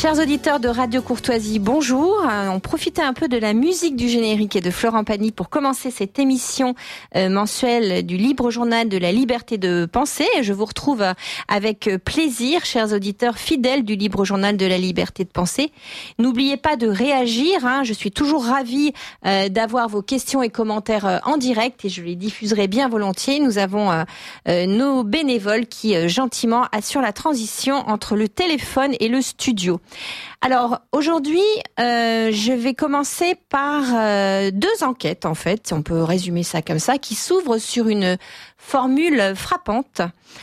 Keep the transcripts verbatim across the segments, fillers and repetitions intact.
Chers auditeurs de Radio Courtoisie, bonjour. On profitait un peu de la musique du générique et de Florent Pagny pour commencer cette émission euh, mensuelle du Libre Journal de la Liberté de Penser. Je vous retrouve avec plaisir, chers auditeurs fidèles du Libre Journal de la Liberté de Penser. N'oubliez pas de réagir, hein. Je suis toujours ravie euh, d'avoir vos questions et commentaires euh, en direct et je les diffuserai bien volontiers. Nous avons euh, euh, nos bénévoles qui euh, gentiment assurent la transition entre le téléphone et le studio. Alors aujourd'hui, euh, je vais commencer par euh, deux enquêtes en fait, si on peut résumer ça comme ça, qui s'ouvrent sur une formule frappante.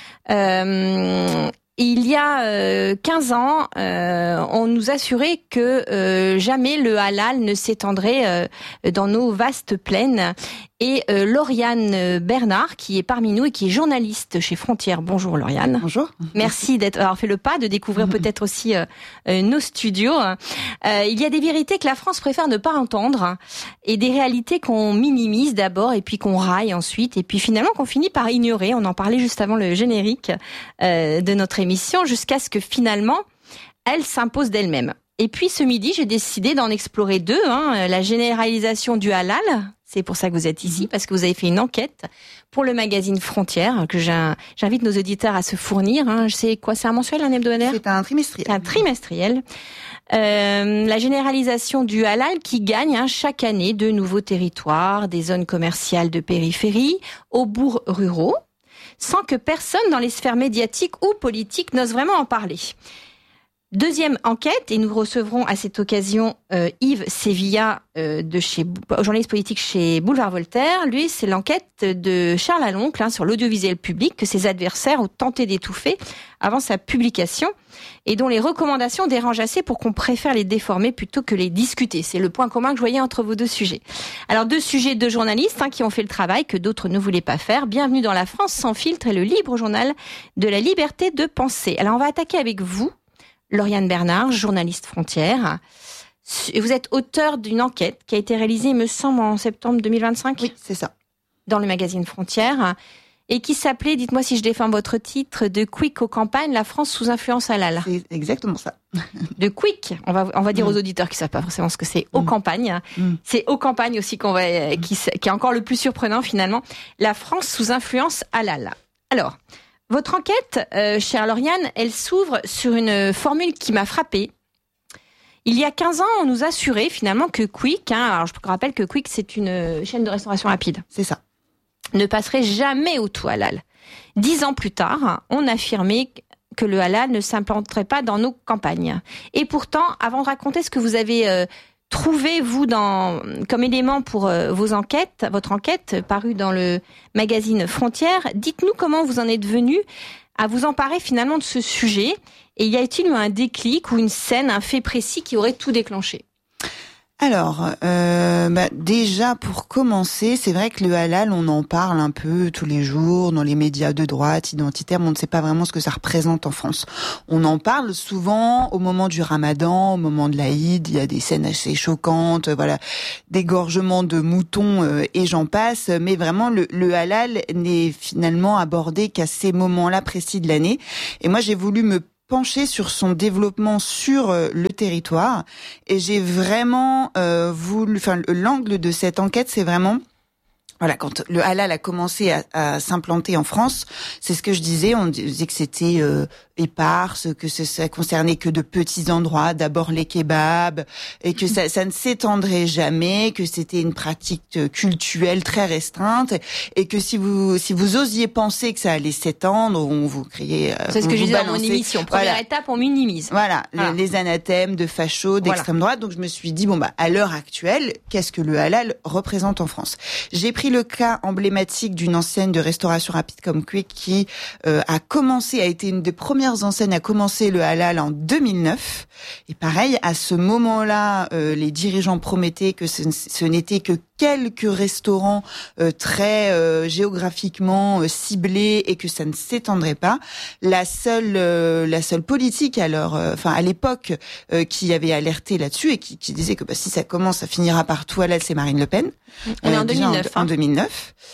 Euh, il y a euh, quinze ans, euh, on nous assurait que euh, jamais le halal ne s'étendrait euh, dans nos vastes plaines. Et euh, Lauriane Bernard, qui est parmi nous et qui est journaliste chez Frontières. Bonjour Lauriane. Bonjour. Merci d'avoir fait le pas, de découvrir peut-être aussi euh, euh, nos studios. Euh, il y a des vérités que la France préfère ne pas entendre et des réalités qu'on minimise d'abord et puis qu'on raille ensuite et puis finalement qu'on finit par ignorer. On en parlait juste avant le générique euh, de notre émission jusqu'à ce que finalement elle s'impose d'elle-même. Et puis ce midi, j'ai décidé d'en explorer deux, hein, la généralisation du halal. C'est pour ça que vous êtes ici, parce que vous avez fait une enquête pour le magazine Frontières, que j'invite nos auditeurs à se fournir. Hein. C'est quoi, c'est un mensuel, un hebdomadaire ? C'est un trimestriel. C'est un trimestriel. Euh, la généralisation du halal qui gagne hein, chaque année de nouveaux territoires, des zones commerciales de périphérie, aux bourgs ruraux, sans que personne dans les sphères médiatiques ou politiques n'ose vraiment en parler. Deuxième enquête, et nous recevrons à cette occasion euh, Yves Sévilla, euh, de chez journaliste politique chez Boulevard Voltaire. Lui, c'est l'enquête de Charles Aloncle hein, sur l'audiovisuel public que ses adversaires ont tenté d'étouffer avant sa publication et dont les recommandations dérangent assez pour qu'on préfère les déformer plutôt que les discuter. C'est le point commun que je voyais entre vos deux sujets. Alors deux sujets, deux journalistes hein, qui ont fait le travail que d'autres ne voulaient pas faire. Bienvenue dans la France sans filtre et le Libre Journal de la Liberté de Penser. Alors on va attaquer avec vous. Lauriane Bernard, journaliste Frontières. Vous êtes auteur d'une enquête qui a été réalisée, il me semble, en septembre deux mille vingt-cinq. Oui, c'est ça. Dans le magazine Frontières. Et qui s'appelait, dites-moi si je défends votre titre, de Quick aux campagnes, la France sous influence halal. C'est exactement ça. De Quick, on va, on va dire mmh. aux auditeurs qui ne savent pas forcément ce que c'est, aux mmh. campagnes. Mmh. C'est aux campagnes aussi qu'on va, qui, qui est encore le plus surprenant finalement. La France sous influence halal. Alors, votre enquête, euh, chère Lauriane, elle s'ouvre sur une formule qui m'a frappée. Il y a quinze ans, on nous assurait finalement que Quick, hein, alors je rappelle que Quick, c'est une chaîne de restauration rapide. C'est ça. Ne passerait jamais au tout halal. Dix ans plus tard, on affirmait que le halal ne s'implanterait pas dans nos campagnes. Et pourtant, avant de raconter ce que vous avez euh, trouvé, vous, dans, comme élément pour euh, vos enquêtes, votre enquête parue dans le magazine Frontières, dites-nous comment vous en êtes venu à vous emparer finalement de ce sujet. Et y a-t-il eu un déclic ou une scène, un fait précis qui aurait tout déclenché ? Alors, euh, bah, déjà pour commencer, c'est vrai que le halal, on en parle un peu tous les jours dans les médias de droite, identitaires, mais on ne sait pas vraiment ce que ça représente en France. On en parle souvent au moment du Ramadan, au moment de l'Aïd, il y a des scènes assez choquantes, voilà, d'égorgement de moutons euh, et j'en passe, mais vraiment le, le halal n'est finalement abordé qu'à ces moments-là précis de l'année. Et moi, j'ai voulu me penché sur son développement sur euh, le territoire et j'ai vraiment euh, voulu, enfin l'angle de cette enquête, c'est vraiment voilà, quand le halal a commencé à, à s'implanter en France, c'est ce que je disais, on disait que c'était euh, éparse, que ça, ça concernait que de petits endroits, d'abord les kebabs, et que ça, ça ne s'étendrait jamais, que c'était une pratique cultuelle très restreinte, et que si vous si vous osiez penser que ça allait s'étendre, on vous criait. C'est ce que je disais dans mon émission. Première voilà. étape, on minimise. Voilà, voilà. Les, les anathèmes de fachos, d'extrême voilà. droite. Donc je me suis dit bon bah à l'heure actuelle, qu'est-ce que le halal représente en France ? J'ai pris le cas emblématique d'une enseigne de restauration rapide comme Quick qui euh, a commencé, a été une des premières enseignes à commencer le halal en deux mille neuf. Et pareil, à ce moment-là, euh, les dirigeants promettaient que ce, ce n'était que quelques restaurants euh, très euh, géographiquement euh, ciblés et que ça ne s'étendrait pas. La seule, euh, la seule politique alors, enfin euh, à l'époque, euh, qui avait alerté là-dessus et qui, qui disait que bah, si ça commence, ça finira par tout halal, c'est Marine Le Pen. On est en deux mille neuf. En, hein. en deux mille neuf.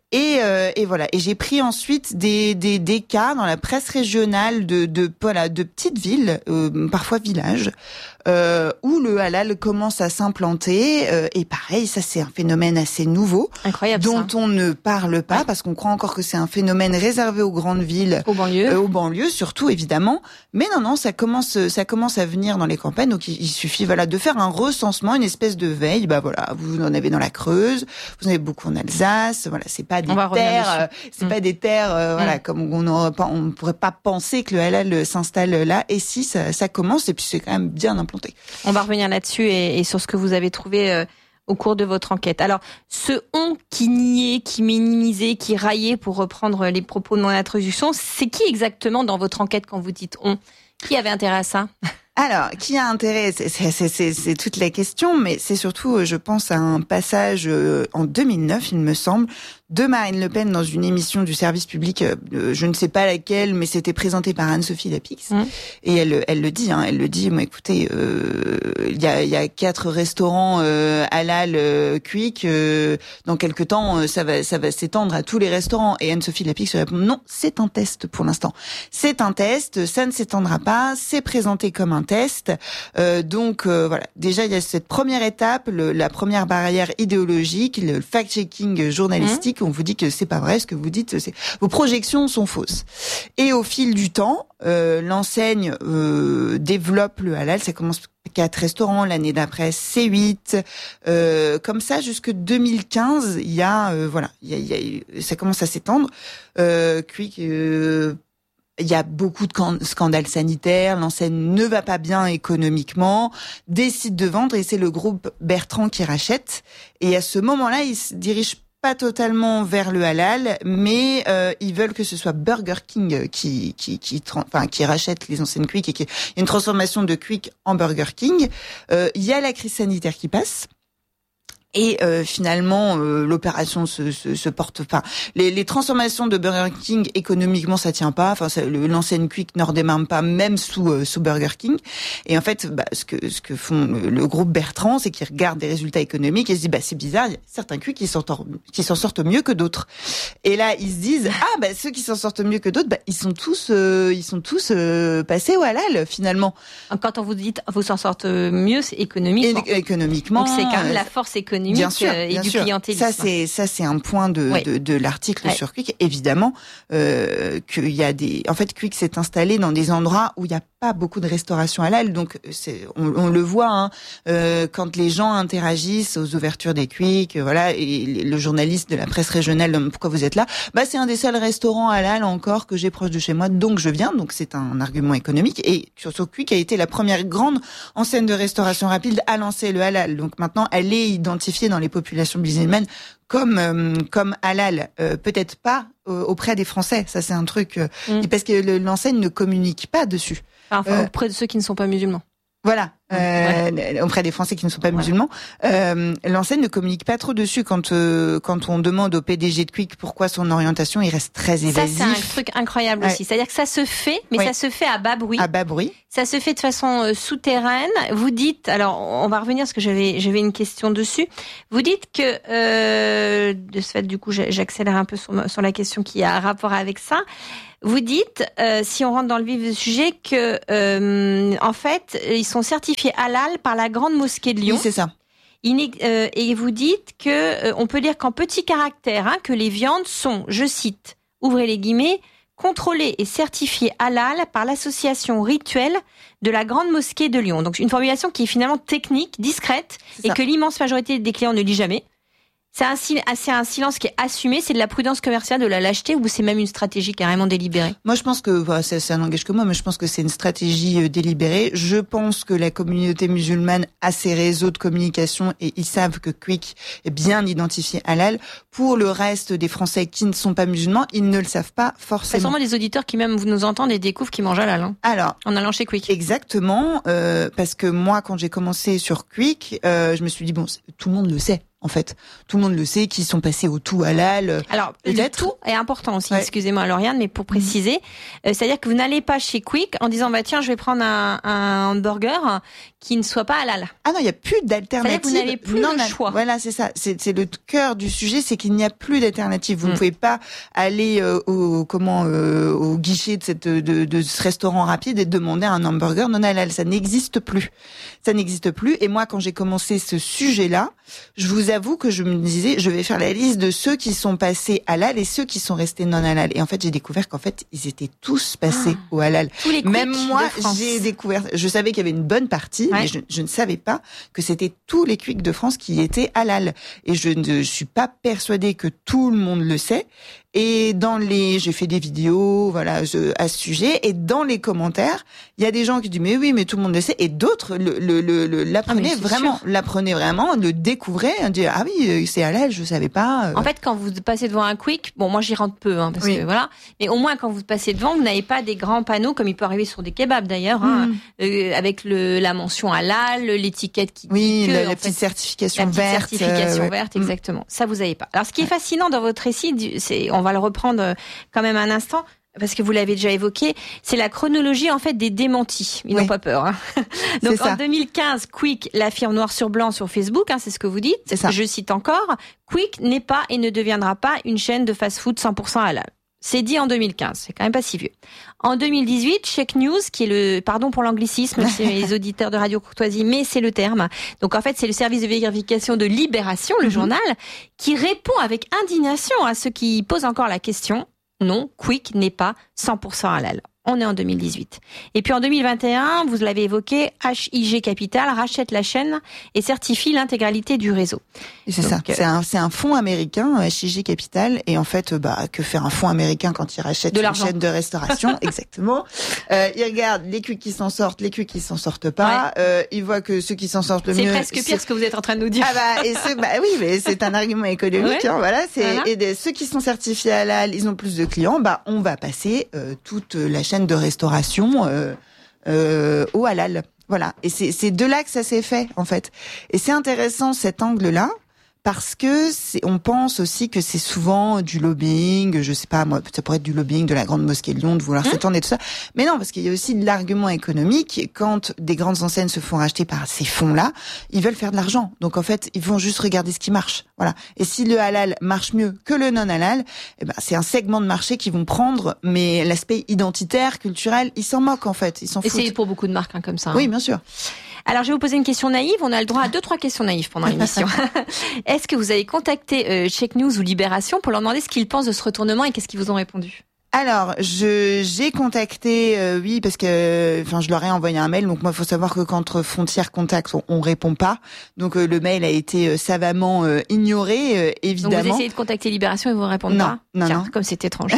Et, euh, et voilà. Et j'ai pris ensuite des, des, des cas dans la presse régionale de, de, voilà, de petites villes, euh, parfois villages, euh, où le halal commence à s'implanter. Euh, et pareil, ça c'est un phénomène assez nouveau, incroyable, dont ça. on ne parle pas, ouais. parce qu'on croit encore que c'est un phénomène réservé aux grandes villes, aux banlieues, euh, aux banlieues surtout évidemment. Mais non, non, ça commence, ça commence à venir dans les campagnes. Donc il, il suffit, voilà, de faire un recensement, une espèce de veille. Bah voilà, vous en avez dans la Creuse, vous en avez beaucoup en Alsace. Voilà, c'est pas des terres, euh, c'est mmh. pas des terres, euh, mmh. voilà, comme on n'aurait pas, on pourrait pas penser que le halal s'installe là. Et si ça, ça commence, et puis c'est quand même bien implanté. On va revenir là-dessus et, et sur ce que vous avez trouvé euh, au cours de votre enquête. Alors, ce on qui niait, qui minimisait, qui raillait, pour reprendre les propos de mon introduction, c'est qui exactement dans votre enquête quand vous dites on? Qui avait intérêt à ça? Alors, qui a intérêt, c'est, c'est, c'est, c'est toute la question, mais c'est surtout, je pense, à un passage en deux mille neuf, il me semble, de Marine Le Pen dans une émission du service public, euh, je ne sais pas laquelle, mais c'était présenté par Anne-Sophie Lapix, mmh. et elle, elle le dit, hein, elle le dit. Moi, écoutez, il euh, y a, il y a quatre restaurants euh, halal euh, Quick, euh, dans quelque temps, euh, ça va, ça va s'étendre à tous les restaurants. Et Anne-Sophie Lapix répond non, c'est un test pour l'instant. C'est un test, ça ne s'étendra pas, c'est présenté comme un test. Euh, donc euh, voilà, déjà il y a cette première étape, le, la première barrière idéologique, le fact-checking journalistique. Mmh. On vous dit que c'est pas vrai, ce que vous dites, c'est vos projections sont fausses. Et au fil du temps, euh, l'enseigne euh, développe le halal. Ça commence quatre restaurants, l'année d'après c'est huit, euh, comme ça jusque deux mille quinze. Il y a euh, voilà, il y a, il y a, ça commence à s'étendre. Euh, Quick. Euh, Il y a beaucoup de scandales sanitaires, l'enseigne ne va pas bien économiquement, décide de vendre et c'est le groupe Bertrand qui rachète. Et à ce moment-là, il se dirige pas totalement vers le halal, mais euh, ils veulent que ce soit Burger King qui qui qui enfin qui rachète les enseignes Quick et qui y a une transformation de Quick en Burger King. Euh, il y a la crise sanitaire qui passe. Et euh, finalement, euh, l'opération se, se, se porte. Enfin, les, les transformations de Burger King économiquement, ça tient pas. Enfin, ça, le, l'enseigne Quick ne redémarre pas, même sous euh, sous Burger King. Et en fait, bah, ce que ce que font le, le groupe Bertrand, c'est qu'ils regardent des résultats économiques et se disent, bah c'est bizarre, il y a certains Quick qui s'en qui s'en sortent mieux que d'autres. Et là, ils se disent, ah bah ceux qui s'en sortent mieux que d'autres, bah ils sont tous euh, ils sont tous euh, passés au halal finalement. Quand on vous dit vous s'en sortent mieux, c'est économiquement. Et, économiquement. Donc c'est quand même la force économique. Bien sûr, et bien du sûr. clientélisme. Ça c'est ça c'est un point de oui. de, de l'article ouais. sur Quick. Évidemment euh, qu'il y a des. En fait, Quick s'est installé dans des endroits où il y a pas beaucoup de restauration halal, donc c'est on, on le voit hein, euh, quand les gens interagissent aux ouvertures des Quick, euh, voilà, et le journaliste de la presse régionale demande pourquoi vous êtes là. Bah c'est un des seuls restaurants halal encore que j'ai proche de chez moi, donc je viens. Donc c'est un argument économique. Et surtout Quick a été la première grande enseigne de restauration rapide à lancer le halal. Donc maintenant elle est identifiée dans les populations musulmanes comme euh, comme halal, euh, peut-être pas euh, auprès des Français, ça c'est un truc euh, mmh. parce que le, l'enseigne ne communique pas dessus. Enfin, euh, auprès de ceux qui ne sont pas musulmans. Voilà, euh, ouais. auprès des Français qui ne sont pas musulmans, euh, l'enseigne ne communique pas trop dessus. Quand euh, quand on demande au P D G de Quick pourquoi son orientation, il reste très évasif. Ça c'est un truc incroyable ouais. aussi. C'est-à-dire que ça se fait, mais oui. ça se fait à bas bruit. À bas bruit. Ça se fait de façon euh, souterraine. Vous dites, alors on va revenir parce que j'avais j'avais une question dessus. Vous dites que euh, de ce fait, du coup, j'accélère un peu sur, sur la question qui a un rapport avec ça. Vous dites, euh, si on rentre dans le vif du sujet, que euh, en fait, ils sont certifiés halal par la Grande Mosquée de Lyon. Oui, c'est ça. Il, euh, et vous dites que euh, on peut lire qu'en petits caractères hein, que les viandes sont, je cite, ouvrez les guillemets, contrôlées et certifiées halal par l'association rituelle de la Grande Mosquée de Lyon. Donc une formulation qui est finalement technique, discrète, et que l'immense majorité des clients ne lit jamais. C'est un, c'est un silence qui est assumé, c'est de la prudence commerciale, de la lâcheté, ou c'est même une stratégie carrément délibérée? Moi, je pense que, bah, ça, ça n'engage que moi, mais je pense que c'est une stratégie euh, délibérée. Je pense que la communauté musulmane a ses réseaux de communication et ils savent que Quick est bien identifié halal. Pour le reste des Français qui ne sont pas musulmans, ils ne le savent pas forcément. C'est sûrement des auditeurs qui même nous entendent et découvrent qu'ils mangent halal. Hein, Alors, en allant chez Quick. Exactement, euh, parce que moi, quand j'ai commencé sur Quick, euh, je me suis dit, bon, tout le monde le sait. en fait. Tout le monde le sait, qui sont passés au tout halal. Alors, peut-être. le tout est important aussi, ouais. excusez-moi Lauriane, mais pour préciser, mmh. euh, c'est-à-dire que vous n'allez pas chez Quick en disant, bah tiens, je vais prendre un, un hamburger qui ne soit pas halal. Ah non, il n'y a plus d'alternative. C'est-à-dire que vous n'avez plus non, le non, choix. Voilà, c'est ça. C'est, c'est le cœur du sujet, c'est qu'il n'y a plus d'alternative. Vous mmh. ne pouvez pas aller euh, au, comment, euh, au guichet de, cette, de, de ce restaurant rapide et demander un hamburger non halal. Ça n'existe plus. Ça n'existe plus. Et moi, quand j'ai commencé ce sujet-là, je vous avoue que je me disais, je vais faire la liste de ceux qui sont passés halal et ceux qui sont restés non halal. Et en fait, j'ai découvert qu'en fait, ils étaient tous passés ah, au halal. Tous les Même moi, de France. j'ai découvert, je savais qu'il y avait une bonne partie, ouais. mais je, je ne savais pas que c'était tous les Quick de France qui étaient halal. Et je ne suis pas persuadée que tout le monde le sait. Et dans les, j'ai fait des vidéos, voilà, je, à ce sujet. Et dans les commentaires, il y a des gens qui disent mais oui, mais tout le monde le sait. Et d'autres le, le, le, le l'apprenaient ah, vraiment, sûr. l'apprenaient vraiment, le découvraient, dire ah oui, c'est halal, je savais pas. En fait, quand vous passez devant un Quick, bon, moi j'y rentre peu, hein, parce oui. que voilà. Mais au moins quand vous passez devant, vous n'avez pas des grands panneaux comme il peut arriver sur des kebabs d'ailleurs, hein, mmh. euh, avec le la mention halal, l'étiquette qui oui, dit que la, la en petite fait, certification la petite verte, certification euh, verte, ouais. exactement. Ça vous avez pas. Alors, ce qui est fascinant dans votre récit, c'est, on va le reprendre quand même un instant, parce que vous l'avez déjà évoqué, c'est la chronologie en fait des démentis. Ils oui. n'ont pas peur. Hein. Donc c'est en ça. deux mille quinze, Quick l'affirme noir sur blanc sur Facebook, hein, c'est ce que vous dites. C'est ça. Je cite encore, Quick n'est pas et ne deviendra pas une chaîne de fast-food cent pour cent halal. C'est dit en deux mille quinze, c'est quand même pas si vieux. En deux mille dix-huit, Check News, qui est le, pardon pour l'anglicisme, c'est les auditeurs de Radio Courtoisie, mais c'est le terme. Donc en fait, c'est le service de vérification de Libération, le mm-hmm. journal, qui répond avec indignation à ceux qui posent encore la question. Non, Quick n'est pas cent pour cent halal. On est en deux mille dix-huit. Et puis en deux mille vingt et un, vous l'avez évoqué, H I G Capital rachète la chaîne et certifie l'intégralité du réseau. Et c'est Donc, ça. Euh... C'est un, c'est un fonds américain, H I G Capital. Et en fait, bah, que fait un fonds américain quand il rachète de une l'argent. chaîne de restauration? Exactement. Euh, il regarde les Quick qui s'en sortent, les Quick qui s'en sortent pas. Ouais. Euh, il voit que ceux qui s'en sortent le c'est mieux. Presque c'est presque pire ce que vous êtes en train de nous dire. Ah bah, et ce, bah oui, mais c'est un argument économique, ouais. hein, voilà. C'est, voilà. Et des, ceux qui sont certifiés halal, ils ont plus de clients, bah, on va passer, euh, toute la chaîne de restauration Euh, euh, au halal. Voilà. Et c'est, c'est de là que ça s'est fait, en fait. Et c'est intéressant, cet angle-là, parce que c'est, on pense aussi que c'est souvent du lobbying, je sais pas, moi, ça pourrait être du lobbying de la Grande Mosquée de Lyon, de vouloir mmh. s'étendre et tout ça. Mais non, parce qu'il y a aussi de l'argument économique. Quand des grandes enseignes se font racheter par ces fonds-là, ils veulent faire de l'argent. Donc, en fait, ils vont juste regarder ce qui marche. Voilà. Et si le halal marche mieux que le non-halal, eh ben, c'est un segment de marché qu'ils vont prendre, mais l'aspect identitaire, culturel, ils s'en moquent, en fait. Ils s'en foutent. Et c'est pour beaucoup de marques, hein, comme ça. Hein. Oui, bien sûr. Alors, je vais vous poser une question naïve. On a le droit à deux, trois questions naïves pendant l'émission. Est-ce que vous avez contacté euh, Check News ou Libération pour leur demander ce qu'ils pensent de ce retournement et qu'est-ce qu'ils vous ont répondu? Alors, je j'ai contacté, euh, oui, parce que, enfin, je leur ai envoyé un mail. Donc moi, il faut savoir que quand Frontières contacte, on, on répond pas. Donc euh, le mail a été euh, savamment euh, ignoré, euh, évidemment. Donc vous essayez de contacter Libération et vous répondent non, pas. Non, Tiens, non. Comme c'est étrange.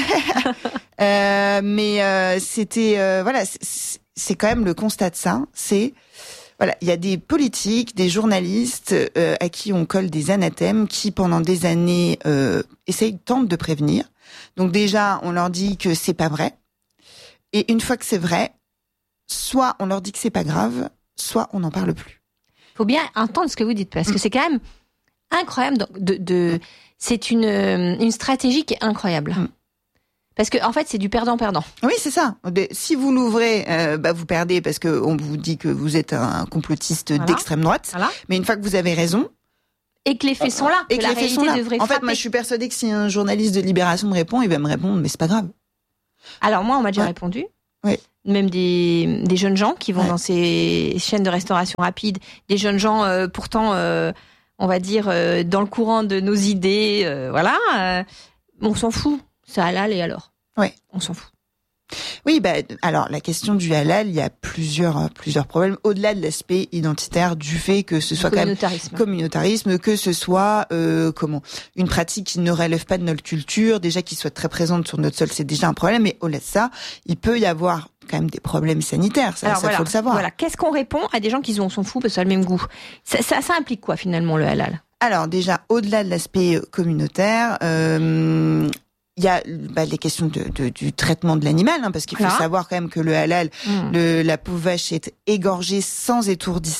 euh, mais euh, c'était, euh, voilà, c'est, c'est quand même le constat de ça. C'est Voilà, il y a des politiques, des journalistes euh, à qui on colle des anathèmes, qui pendant des années euh, essayent, tentent de prévenir. Donc déjà, on leur dit que c'est pas vrai. Et une fois que c'est vrai, soit on leur dit que c'est pas grave, soit on n'en parle plus. Faut bien entendre ce que vous dites, parce que c'est quand même incroyable. De, de, de c'est une une stratégie qui est incroyable. Mm. Parce que en fait, c'est du perdant-perdant. Oui, c'est ça. Si vous l'ouvrez, euh, bah vous perdez parce que on vous dit que vous êtes un complotiste voilà. d'extrême droite. Voilà. Mais une fois que vous avez raison, et que les faits sont là, et que, que la les faits réalité sont là. devrait En frapper. fait, moi, je suis persuadée que si un journaliste de Libération me répond, il va me répondre, mais c'est pas grave. Alors moi, on m'a déjà ouais. répondu. Oui. Même des des jeunes gens qui vont ouais. dans ces chaînes de restauration rapide, des jeunes gens euh, pourtant, euh, on va dire, euh, dans le courant de nos idées, euh, voilà. Euh, on s'en fout. C'est halal et alors. Ouais. On s'en fout. Oui, bah, alors, la question du halal, il y a plusieurs, plusieurs problèmes. Au-delà de l'aspect identitaire, du fait que ce soit quand même communautarisme, que ce soit, euh, comment, une pratique qui ne relève pas de notre culture, déjà qui soit très présente sur notre sol, c'est déjà un problème. Mais au-delà de ça, il peut y avoir quand même des problèmes sanitaires. Ça, alors, ça voilà, faut le savoir. Voilà. Qu'est-ce qu'on répond à des gens qui disent on s'en fout parce que ça a le même goût? Ça, ça, ça implique quoi, finalement, le halal? Alors, déjà, au-delà de l'aspect communautaire, euh, il y a bah, les questions de, de, du traitement de l'animal, hein, parce qu'il faut voilà. savoir quand même que le halal, mmh. le, la pauvre vache est égorgée sans étourdissement.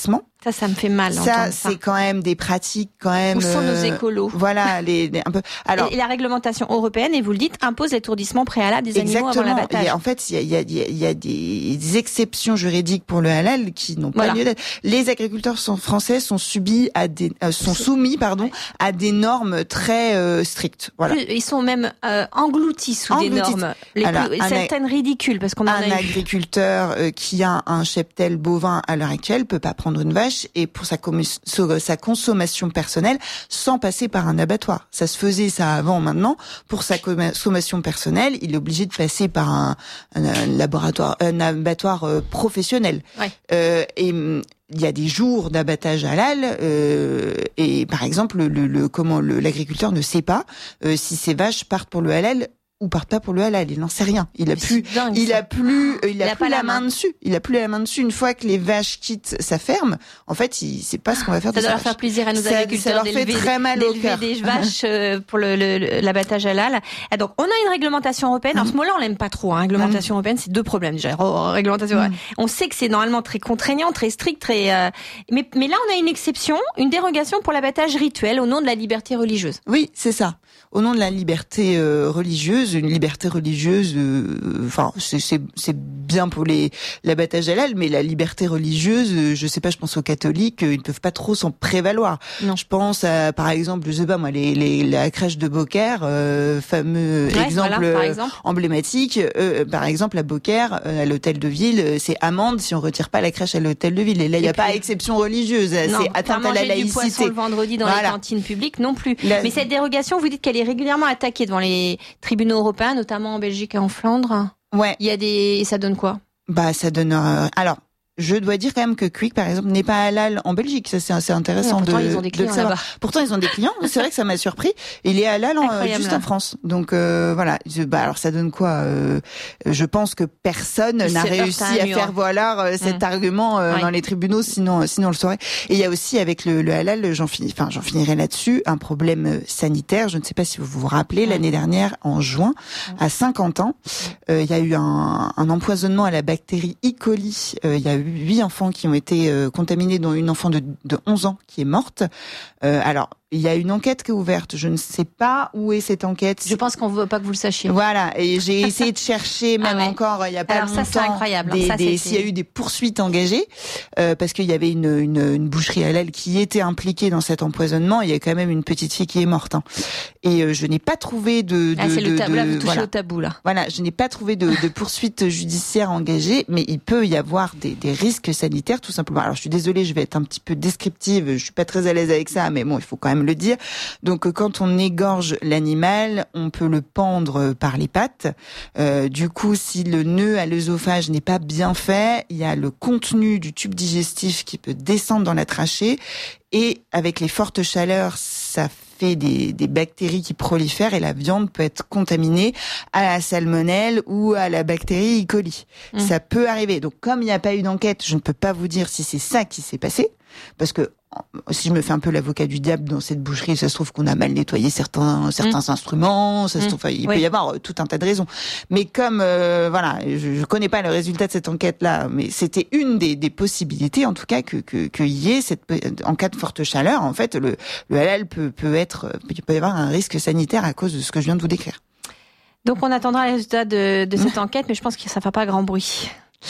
Ça, ça me fait mal. Ça, ça. c'est quand même des pratiques quand même. Où sont nos euh, écolos? Voilà, les, les un peu. Alors. Et, et la réglementation européenne, et vous le dites, impose l'étourdissement préalable des exactement. animaux avant l'abattage. Et en fait, il y a, il y a, il y a des, des exceptions juridiques pour le halal qui n'ont pas voilà. lieu d'être. Les agriculteurs sont, français sont subis à des, euh, sont soumis, pardon, à des normes très euh, strictes. Voilà. Plus, ils sont même euh, engloutis sous engloutis. des normes. Les Alors, plus, certaines ridicules, parce qu'on en un a eu. agriculteur euh, qui a un cheptel bovin à l'heure actuelle peut pas prendre une vache et pour sa sa consommation personnelle sans passer par un abattoir. Ça se faisait ça avant, maintenant. Pour sa consommation personnelle, il est obligé de passer par un, un, un laboratoire, un abattoir euh, professionnel. Ouais. Euh, et il y a des jours d'abattage halal euh, et par exemple le, le, le comment le, l'agriculteur ne sait pas euh, si ses vaches partent pour le halal ou partent pas pour le halal, il n'en sait rien. Il a Mais plus, dingue, il ça. a plus, il, il a, a plus pas la, la main. main dessus. Il a plus la main dessus. Une fois que les vaches quittent sa ferme, en fait, il sait pas ce qu'on va faire. Ça de doit sa leur faire vache. plaisir à nos ça, agriculteurs ça leur fait d'élever, très mal au d'élever cœur. des vaches euh, pour le, le, l'abattage halal. Et donc, on a une réglementation européenne. Alors, ce mot-là, on l'aime pas trop. Hein. Réglementation mmh. européenne, c'est deux problèmes déjà. Oh, réglementation. Mmh. On sait que c'est normalement très contraignant, très strict, très. Euh... Mais, mais là, on a une exception, une dérogation pour l'abattage rituel au nom de la liberté religieuse. Oui, c'est ça. Au nom de la liberté euh, religieuse, une liberté religieuse. Enfin, euh, c'est, c'est, c'est bien pour les l'abattage halal, mais la liberté religieuse, euh, je sais pas, je pense aux catholiques, euh, ils ne peuvent pas trop s'en prévaloir. Non. Je pense à, par exemple, je sais pas moi, les, les la crèche de Beaucaire, euh, fameux ouais, exemple, voilà, par exemple. emblématique. Euh, par exemple, à Beaucaire, euh, à l'hôtel de ville, c'est amende si on retire pas la crèche à l'hôtel de ville. Et là, il n'y a puis, pas exception religieuse. Non, c'est atteinte à la laïcité. Du poisson le vendredi dans voilà. les cantines publiques non plus. La... Mais cette dérogation, vous dites qu'elle est régulièrement attaquée devant les tribunaux européens, notamment en Belgique et en Flandre. Ouais. Il y a des, et ça donne quoi? Bah, ça donne, euh... alors. Je dois dire quand même que Quick, par exemple, n'est pas halal en Belgique. Ça, c'est assez intéressant ouais, pourtant, de, ils ont des clients de le savoir. Là-bas. Pourtant, ils ont des clients. C'est vrai que ça m'a surpris. Il est halal en, juste là. en France. Donc, euh, voilà. Je, bah, alors, ça donne quoi euh, Je pense que personne il n'a réussi à faire valoir euh, cet mmh. argument euh, ouais. dans les tribunaux, sinon, sinon on le saurait. Et il y a aussi avec le, le halal, j'en finis, enfin, j'en finirai là-dessus, un problème sanitaire. Je ne sais pas si vous vous rappelez, mmh. l'année dernière, en juin, mmh. à Saint-Quentin, euh, il y a eu un, un empoisonnement à la bactérie E. coli. Euh, il y a eu huit enfants qui qui ont été euh, contaminés, dont une enfant de, de onze ans qui est morte. Euh, alors, il y a une enquête qui est ouverte. Je ne sais pas où est cette enquête. Je pense qu'on ne veut pas que vous le sachiez. Voilà. Et j'ai essayé de chercher, même ah ouais. encore, il y a pas Alors longtemps, ça, c'est incroyable. des, ça, des, s'il y a eu des poursuites engagées, euh, parce qu'il y avait une, une, une boucherie halal qui était impliquée dans cet empoisonnement. Il y a quand même une petite fille qui est morte. Hein. Et euh, je n'ai pas trouvé de... de ah, c'est de, le tabou. De, là, vous touchez voilà. au tabou, là. Voilà. Je n'ai pas trouvé de, de poursuites judiciaires engagées, mais il peut y avoir des, des risques sanitaires, tout simplement. Alors, je suis désolée, je vais être un petit peu descriptive. Je suis pas très à l'aise avec ça, mais bon, il faut quand même le dire. Donc, quand on égorge l'animal, on peut le pendre par les pattes. Euh, du coup, si le nœud à l'œsophage n'est pas bien fait, il y a le contenu du tube digestif qui peut descendre dans la trachée. Et avec les fortes chaleurs, ça fait des, des bactéries qui prolifèrent et la viande peut être contaminée à la salmonelle ou à la bactérie E. coli. Mmh. Ça peut arriver. Donc, comme il n'y a pas eu d'enquête, je ne peux pas vous dire si c'est ça qui s'est passé. Parce que si je me fais un peu l'avocat du diable dans cette boucherie, ça se trouve qu'on a mal nettoyé certains certains mmh. instruments, ça se trouve, mmh. il peut oui. y avoir tout un tas de raisons. Mais comme euh, voilà, je, je connais pas le résultat de cette enquête-là, mais c'était une des, des possibilités, en tout cas, que que qu'il y ait cette en cas de forte chaleur, en fait, le le halal peut peut être il peut y avoir un risque sanitaire à cause de ce que je viens de vous décrire. Donc on attendra les résultats de de cette enquête, mais je pense que ça fera pas grand bruit.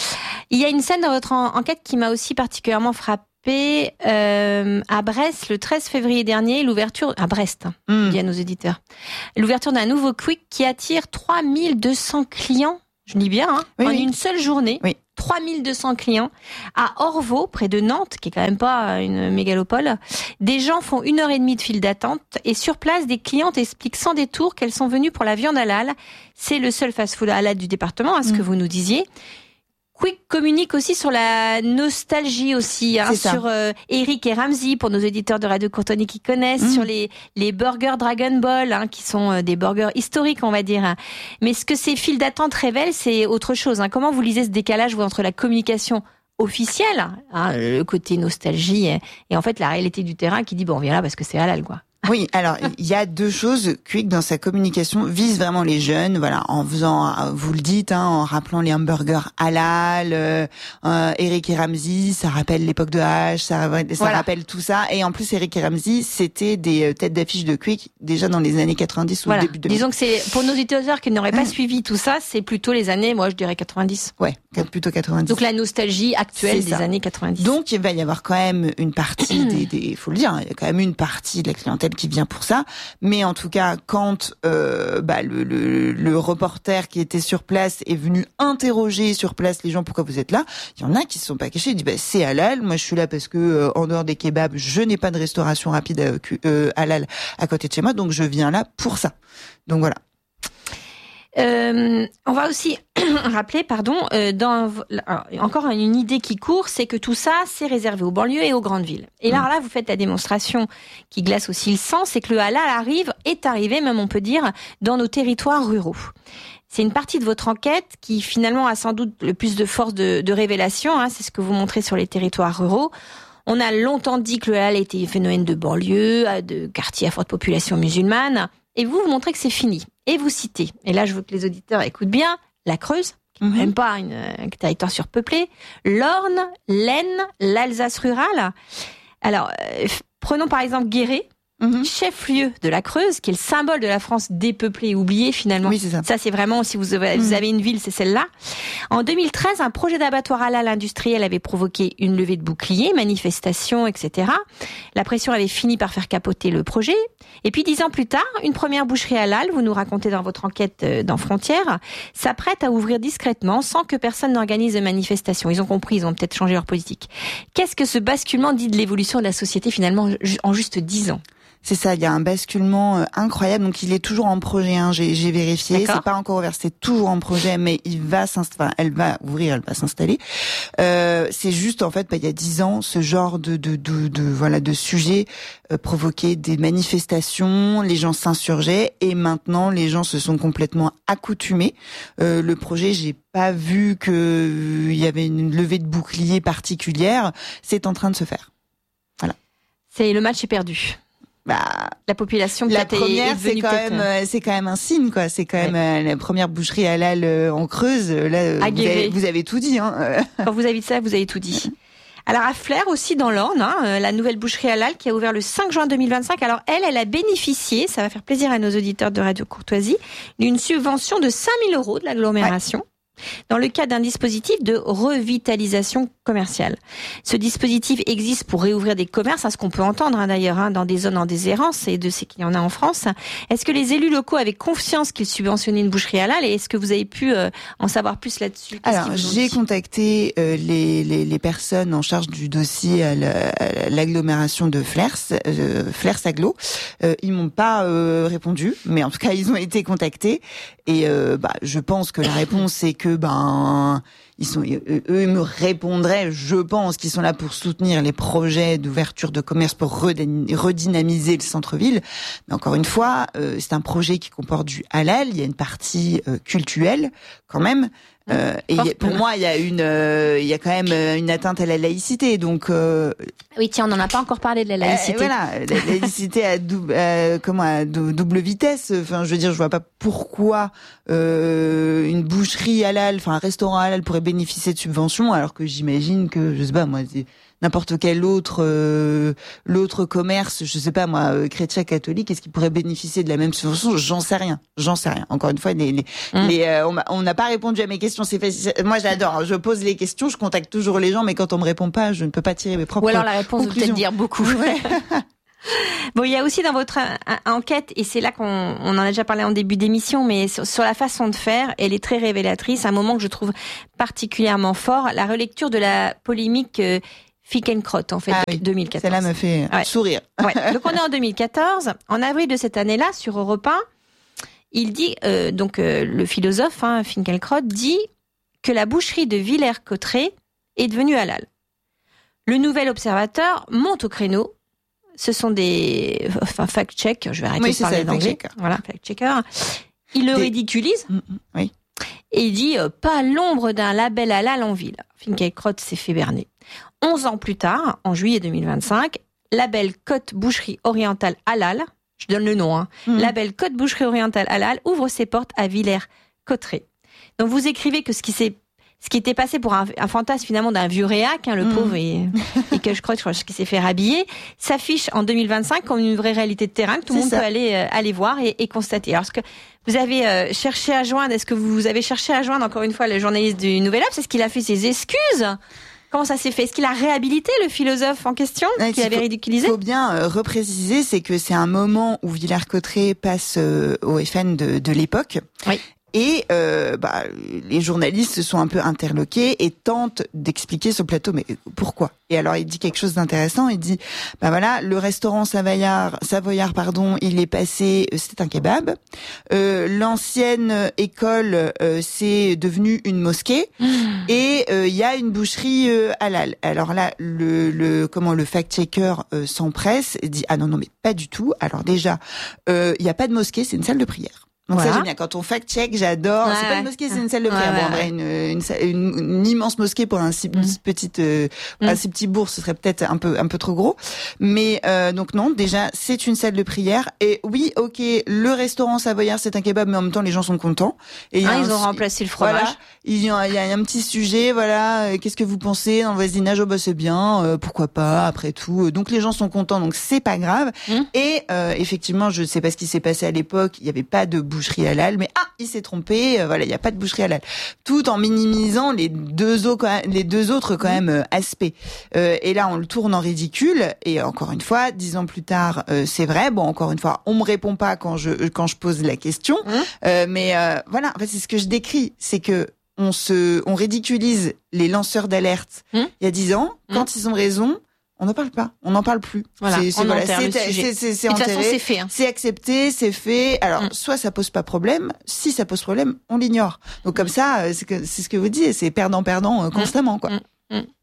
Il y a une scène dans votre en- enquête qui m'a aussi particulièrement frappée. Euh, à Brest, le treize février dernier, l'ouverture à Brest, hein, mmh. dit à nos éditeurs, l'ouverture d'un nouveau Quick qui attire trois mille deux cents clients, je dis bien, hein, oui, en oui. une seule journée, oui. trois mille deux cents clients à Orvaux, près de Nantes, qui est quand même pas une mégalopole. Des gens font une heure et demie de file d'attente et sur place, des clientes expliquent sans détour qu'elles sont venues pour la viande halal. C'est le seul fast-food halal du département, à ce mmh. que vous nous disiez. Quick communique aussi sur la nostalgie aussi, hein, sur euh, Eric et Ramsey pour nos auditeurs de Radio Courtonnée qui connaissent, mmh. sur les les burgers Dragon Ball, hein, qui sont euh, des burgers historiques, on va dire. Mais ce que ces files d'attente révèlent, c'est autre chose. Hein. Comment vous lisez ce décalage vous, entre la communication officielle, hein, le côté nostalgie, et, et en fait la réalité du terrain qui dit bon, on vient là parce que c'est halal, quoi. Oui, alors il y a deux choses. Quick dans sa communication vise vraiment les jeunes, voilà, en faisant, vous le dites, hein, en rappelant les hamburgers halal, euh, euh, Eric et Ramsey, ça rappelle l'époque de H, ça, ça voilà. rappelle tout ça. Et en plus, Eric et Ramsey, c'était des têtes d'affiche de Quick déjà dans les années quatre-vingt-dix ou voilà. début deux mille. Disons que c'est pour nos auditeurs qui n'auraient pas suivi tout ça, c'est plutôt les années, moi je dirais quatre-vingt-dix. Ouais, plutôt quatre-vingt-dix. Donc la nostalgie actuelle des années quatre-vingt-dix. Donc il va y avoir quand même une partie des, des, faut le dire, il y a quand même une partie de la clientèle qui vient pour ça, mais en tout cas quand euh, bah, le, le, le reporter qui était sur place est venu interroger sur place les gens pourquoi vous êtes là, il y en a qui se sont pas cachés, ils disent bah, c'est halal, moi je suis là parce que euh, en dehors des kebabs je n'ai pas de restauration rapide euh, euh, halal à côté de chez moi, donc je viens là pour ça. Donc voilà. Euh, on va aussi rappeler, pardon, euh, dans alors, encore une idée qui court, c'est que tout ça, c'est réservé aux banlieues et aux grandes villes. Et là, mmh. là, vous faites la démonstration qui glace aussi le sang, c'est que le halal arrive, est arrivé, même on peut dire, dans nos territoires ruraux. C'est une partie de votre enquête qui finalement a sans doute le plus de force de, de révélation, hein, c'est ce que vous montrez sur les territoires ruraux. On a longtemps dit que le halal était un phénomène de banlieue, de quartiers à forte population musulmane. Et vous, vous montrez que c'est fini. Et vous citez, et là je veux que les auditeurs écoutent bien, la Creuse, qui n'est mm-hmm. même pas une, un territoire surpeuplé, l'Orne, l'Aisne, l'Alsace rurale. Alors, euh, prenons par exemple Guéret, mm-hmm. chef-lieu de la Creuse, qui est le symbole de la France dépeuplée et oubliée finalement. Oui, c'est ça. Ça, c'est vraiment, si vous avez, mm-hmm. vous avez une ville, c'est celle-là. En deux mille treize, un projet d'abattoir halal industriel avait provoqué une levée de boucliers, manifestations, et cetera. La pression avait fini par faire capoter le projet. Et puis, dix ans plus tard, une première boucherie halal, vous nous racontez dans votre enquête dans Frontières, s'apprête à ouvrir discrètement sans que personne n'organise de manifestation. Ils ont compris, ils ont peut-être changé leur politique. Qu'est-ce que ce basculement dit de l'évolution de la société finalement en juste dix ans ? C'est ça, il y a un basculement euh, incroyable. Donc il est toujours en projet, hein, j'ai, j'ai vérifié. D'accord. C'est pas encore ouvert, c'est toujours en projet, mais il va s'installer. Enfin, elle va ouvrir, elle va s'installer. Euh, c'est juste en fait, bah, il y a dix ans, ce genre de de de, de voilà de sujet euh, provoquait des manifestations, les gens s'insurgeaient, et maintenant les gens se sont complètement accoutumés. Euh, le projet, j'ai pas vu que euh, il y avait une levée de bouclier particulière. C'est en train de se faire. Voilà. C'est le match est perdu. Bah, la population la première, est c'est quand même, euh, c'est quand même un signe, quoi. C'est quand ouais. même euh, la première boucherie halal euh, en Creuse. Là, vous avez, vous avez tout dit, hein. Quand vous avez dit ça, vous avez tout dit. Alors à Flers aussi dans l'Orne, hein, la nouvelle boucherie halal qui a ouvert le cinq juin deux mille vingt-cinq. Alors elle, elle a bénéficié, ça va faire plaisir à nos auditeurs de Radio Courtoisie, d'une subvention de cinq mille euros de l'agglomération. Ouais. Dans le cadre d'un dispositif de revitalisation commerciale. Ce dispositif existe pour réouvrir des commerces, à ce qu'on peut entendre hein, d'ailleurs, hein, dans des zones en déshérence, et de ce qu'il y en a en France. Est-ce que les élus locaux avaient confiance qu'ils subventionnaient une boucherie halal, et est-ce que vous avez pu euh, en savoir plus là-dessus ? Qu'est-ce Alors, j'ai contacté euh, les, les, les personnes en charge du dossier à, la, à l'agglomération de Flers, euh, Flers Agglo. Euh, ils m'ont pas euh, répondu, mais en tout cas, ils ont été contactés, et euh, bah, je pense que la réponse c'est que ben ils sont eux ils me répondraient, je pense qu'ils sont là pour soutenir les projets d'ouverture de commerce pour redynamiser le centre-ville. Mais encore une fois, euh, c'est un projet qui comporte du halal, il y a une partie euh, cultuelle quand même. Euh, et a, pour moi, il y a une, euh, il y a quand même une atteinte à la laïcité. Donc, euh, oui, tiens, on n'en a pas encore parlé de la laïcité. Euh, voilà, la laïcité à double, euh, comment à double vitesse. Enfin, je veux dire, je vois pas pourquoi euh, une boucherie halal, enfin un restaurant halal pourrait bénéficier de subventions, alors que j'imagine que, je sais pas moi, c'est n'importe quel autre euh, l'autre commerce, je sais pas moi, euh, chrétien, catholique, est-ce qu'il pourrait bénéficier de la même subvention ? J'en sais rien, j'en sais rien. Encore une fois, les, les, mmh. les, euh, on n'a pas répondu à mes questions. C'est fait, moi, j'adore. Hein, je pose les questions, je contacte toujours les gens, mais quand on me répond pas, je ne peux pas tirer mes propres conclusions. Ou alors la réponse conclusions. veut peut-être dire beaucoup. Ouais. Bon, il y a aussi dans votre enquête, et c'est là qu'on on en a déjà parlé en début d'émission, mais sur, sur la façon de faire, elle est très révélatrice. Un moment que je trouve particulièrement fort, la relecture de la polémique euh, Finkielkraut, en fait, ah oui, deux mille quatorze. Celle-là me fait ouais. sourire. Ouais. Donc, on est en deux mille quatorze. En avril de cette année-là, sur Europe un, il dit, euh, donc, euh, le philosophe, hein, Finkielkraut, dit que la boucherie de Villers-Cotterêts est devenue halal. Le Nouvel Observateur monte au créneau. Ce sont des, enfin, fact-check, je vais arrêter oui, de parler d'anglais. Voilà, fact-checker. Il le des... ridiculise. Mm-hmm. Oui. Et il dit, euh, pas l'ombre d'un label halal en ville. Finkielkraut s'est fait berner. Onze ans plus tard, en juillet deux mille vingt-cinq, label Côte Boucherie Orientale Halal, je donne le nom, hein, mmh. label Côte Boucherie Orientale Halal ouvre ses portes à Villers-Cotterêts. Donc vous écrivez que ce qui s'est Ce qui était passé pour un, un fantasme finalement d'un vieux réac, hein, le mmh. pauvre, et, et que je crois, je crois qu'il s'est fait rhabiller, s'affiche en deux mille vingt-cinq comme une vraie réalité de terrain que tout le monde ça. peut aller euh, aller voir et, et constater. Alors, ce que vous avez euh, cherché à joindre, est-ce que vous avez cherché à joindre encore une fois le journaliste du Nouvel Obs? Est-ce qu'il a fait ses excuses? Comment ça s'est fait? Est-ce qu'il a réhabilité le philosophe en question ouais, qu'il avait faut, ridiculisé? Il faut bien euh, repréciser, c'est que c'est un moment où Villers-Cotterêts passe euh, au F N de, de l'époque. Oui. Et euh, bah, les journalistes se sont un peu interloqués et tentent d'expliquer sur le plateau, mais pourquoi? Et alors il dit quelque chose d'intéressant. Il dit, bah voilà, le restaurant Savoyard, Savoyard pardon, il est passé, c'est un kebab. Euh, l'ancienne école, euh, c'est devenu une mosquée. Mmh. Et il euh, y a une boucherie euh, halal. Alors là, le, le comment le fact-checker euh, s'empresse et dit, ah non non mais pas du tout. Alors déjà, il euh, y a pas de mosquée, c'est une salle de prière. Donc voilà. Ça j'aime bien. Quand on fact-check, j'adore. Ouais, c'est pas une mosquée, c'est une salle de prière. Ouais, bon, en vrai, ouais. une, une, une, une immense mosquée pour un si mmh. petite, euh, mmh. un si petit bourg, ce serait peut-être un peu, un peu trop gros. Mais euh, donc non, déjà, c'est une salle de prière. Et oui, ok, le restaurant Savoyard, c'est un kebab, mais en même temps, les gens sont contents. Et ah, ils un, ont remplacé le fromage. Voilà, il y a, il y a un petit sujet, voilà. Euh, qu'est-ce que vous pensez dans le voisinage? Oh bah c'est bien, euh, pourquoi pas, après tout. Donc les gens sont contents, donc c'est pas grave. Mmh. Et euh, effectivement, je sais pas ce qui s'est passé à l'époque. Il y avait pas de boucherie halal, mais ah, il s'est trompé, euh, voilà, il n'y a pas de boucherie halal. Tout en minimisant les deux autres, les deux autres quand même euh, aspects. Euh, et là, on le tourne en ridicule. Et encore une fois, dix ans plus tard, euh, c'est vrai. Bon, encore une fois, on me répond pas quand je quand je pose la question. Mmh. Euh, mais euh, voilà, en fait, c'est ce que je décris, c'est que on se, on ridiculise les lanceurs d'alerte mmh. il y a dix ans mmh. quand ils ont raison. On n'en parle pas, on n'en parle plus. Voilà, c'est, c'est, on voilà, enterre c'est, le c'est, sujet. c'est, c'est, c'est de toute enterré, façon, c'est fait. Hein. C'est accepté, c'est fait. Alors, mm. soit ça pose pas problème, si ça pose problème, on l'ignore. Donc comme ça, c'est, que, c'est ce que vous dites, c'est perdant-perdant euh, constamment, quoi. Mm. Mm.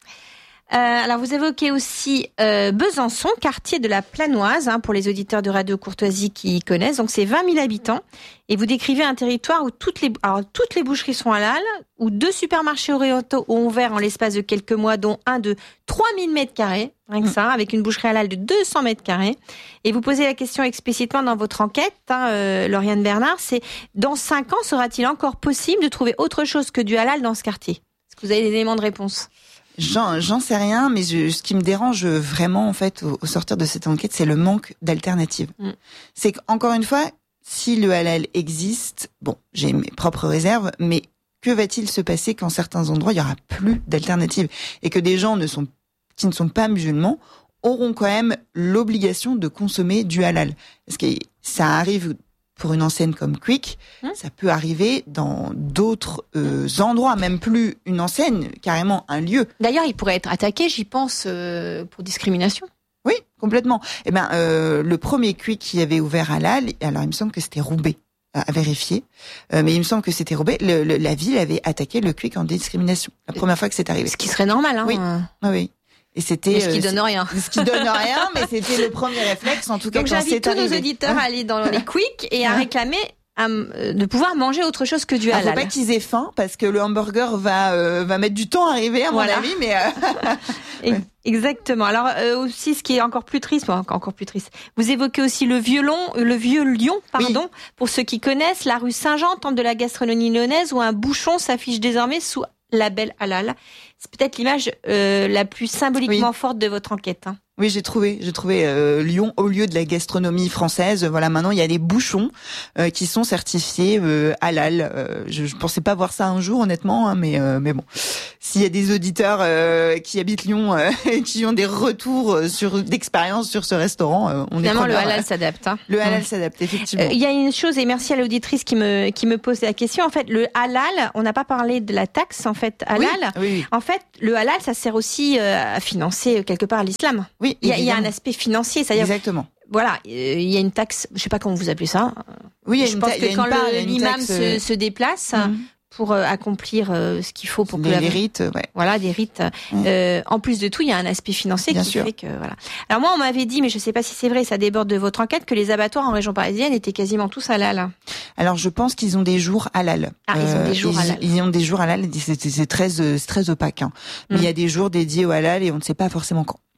Euh, alors vous évoquez aussi euh, Besançon, quartier de la Planoise, hein, pour les auditeurs de Radio Courtoisie qui connaissent. Donc c'est vingt mille habitants et vous décrivez un territoire où toutes les alors toutes les boucheries sont halal, où deux supermarchés orientaux ont ouvert en l'espace de quelques mois, dont un de trois mille mètres carrés, rien que ça, avec une boucherie halal de deux cents mètres carrés. Et vous posez la question explicitement dans votre enquête, hein, euh, Lauriane Bernard, c'est dans cinq ans sera-t-il encore possible de trouver autre chose que du halal dans ce quartier? Est-ce que vous avez des éléments de réponse? J'en, j'en sais rien, mais je, ce qui me dérange vraiment, en fait, au, au sortir de cette enquête, c'est le manque d'alternatives. Mm. C'est qu'encore une fois, si le halal existe, bon, j'ai mes propres réserves, mais que va-t-il se passer quand certains endroits, il y aura plus d'alternatives? Et que des gens ne sont, qui ne sont pas musulmans auront quand même l'obligation de consommer du halal. Parce que ça arrive pour une enseigne comme Quick, mmh. ça peut arriver dans d'autres euh, endroits, même plus une enseigne, carrément un lieu. D'ailleurs, il pourrait être attaqué, j'y pense, euh, pour discrimination. Oui, complètement. Eh ben, euh, le premier Quick qui avait ouvert halal, alors il me semble que c'était Roubaix, à vérifier, euh, mais il me semble que c'était Roubaix. Le, le, la ville avait attaqué le Quick en discrimination. La première fois que c'est arrivé. Ce qui serait normal, hein. Oui, ah oui. Et c'était mais ce qui euh, donne rien. Ce qui donne rien, mais c'était le premier réflexe, en tout cas. Donc quand j'invite c'est tous arrivé. nos auditeurs à aller dans les Quick et à réclamer euh, de pouvoir manger autre chose que du halal. Il faut pas qu'ils aient faim parce que le hamburger va euh, va mettre du temps à arriver, à voilà. mon avis, mais euh... ouais. Exactement. Alors euh, aussi, ce qui est encore plus triste, bon, encore plus triste. Vous évoquez aussi le violon, le vieux lion, pardon. Oui. Pour ceux qui connaissent, la rue Saint-Jean, temple de la gastronomie lyonnaise, où un bouchon s'affiche désormais sous label halal. C'est peut-être l'image euh, la plus symboliquement oui. forte de votre enquête. Hein. Oui, j'ai trouvé, j'ai trouvé euh, Lyon au lieu de la gastronomie française. Voilà, maintenant il y a des bouchons euh, qui sont certifiés euh, halal. Euh, je, je pensais pas voir ça un jour, honnêtement, hein, mais euh, mais bon, s'il y a des auditeurs euh, qui habitent Lyon euh, et qui ont des retours sur d'expérience sur ce restaurant, euh, on Finalement, est le halal s'adapte. Hein. Le halal mmh. s'adapte effectivement. Il euh, y a une chose, et merci à l'auditrice qui me qui me pose la question. En fait, le halal, on n'a pas parlé de la taxe en fait halal. Oui, oui, oui. En fait, le halal, ça sert aussi euh, à financer quelque part l'islam. Oui. Il y, a, il y a un aspect financier, c'est-à-dire. Exactement. Voilà, il y a une taxe, je sais pas comment vous appelez ça. Oui, il y a je une pense ta- que quand part, le, l'imam taxe, se, se déplace mmh. pour euh, accomplir euh, ce qu'il faut pour les, que la... les rites, ouais. Voilà, des rites. Mmh. Euh, en plus de tout, il y a un aspect financier Bien qui sûr. fait que voilà. Alors moi, on m'avait dit, mais je sais pas si c'est vrai, ça déborde de votre enquête, que les abattoirs en région parisienne étaient quasiment tous halal. Alors je pense qu'ils ont des jours halal. Ah, ils ont des jours ils, halal. Ils ont des jours halal. C'est, c'est, c'est très, c'est très opaque. Hein. Mais il mmh. y a des jours dédiés au halal et on ne sait pas forcément quand.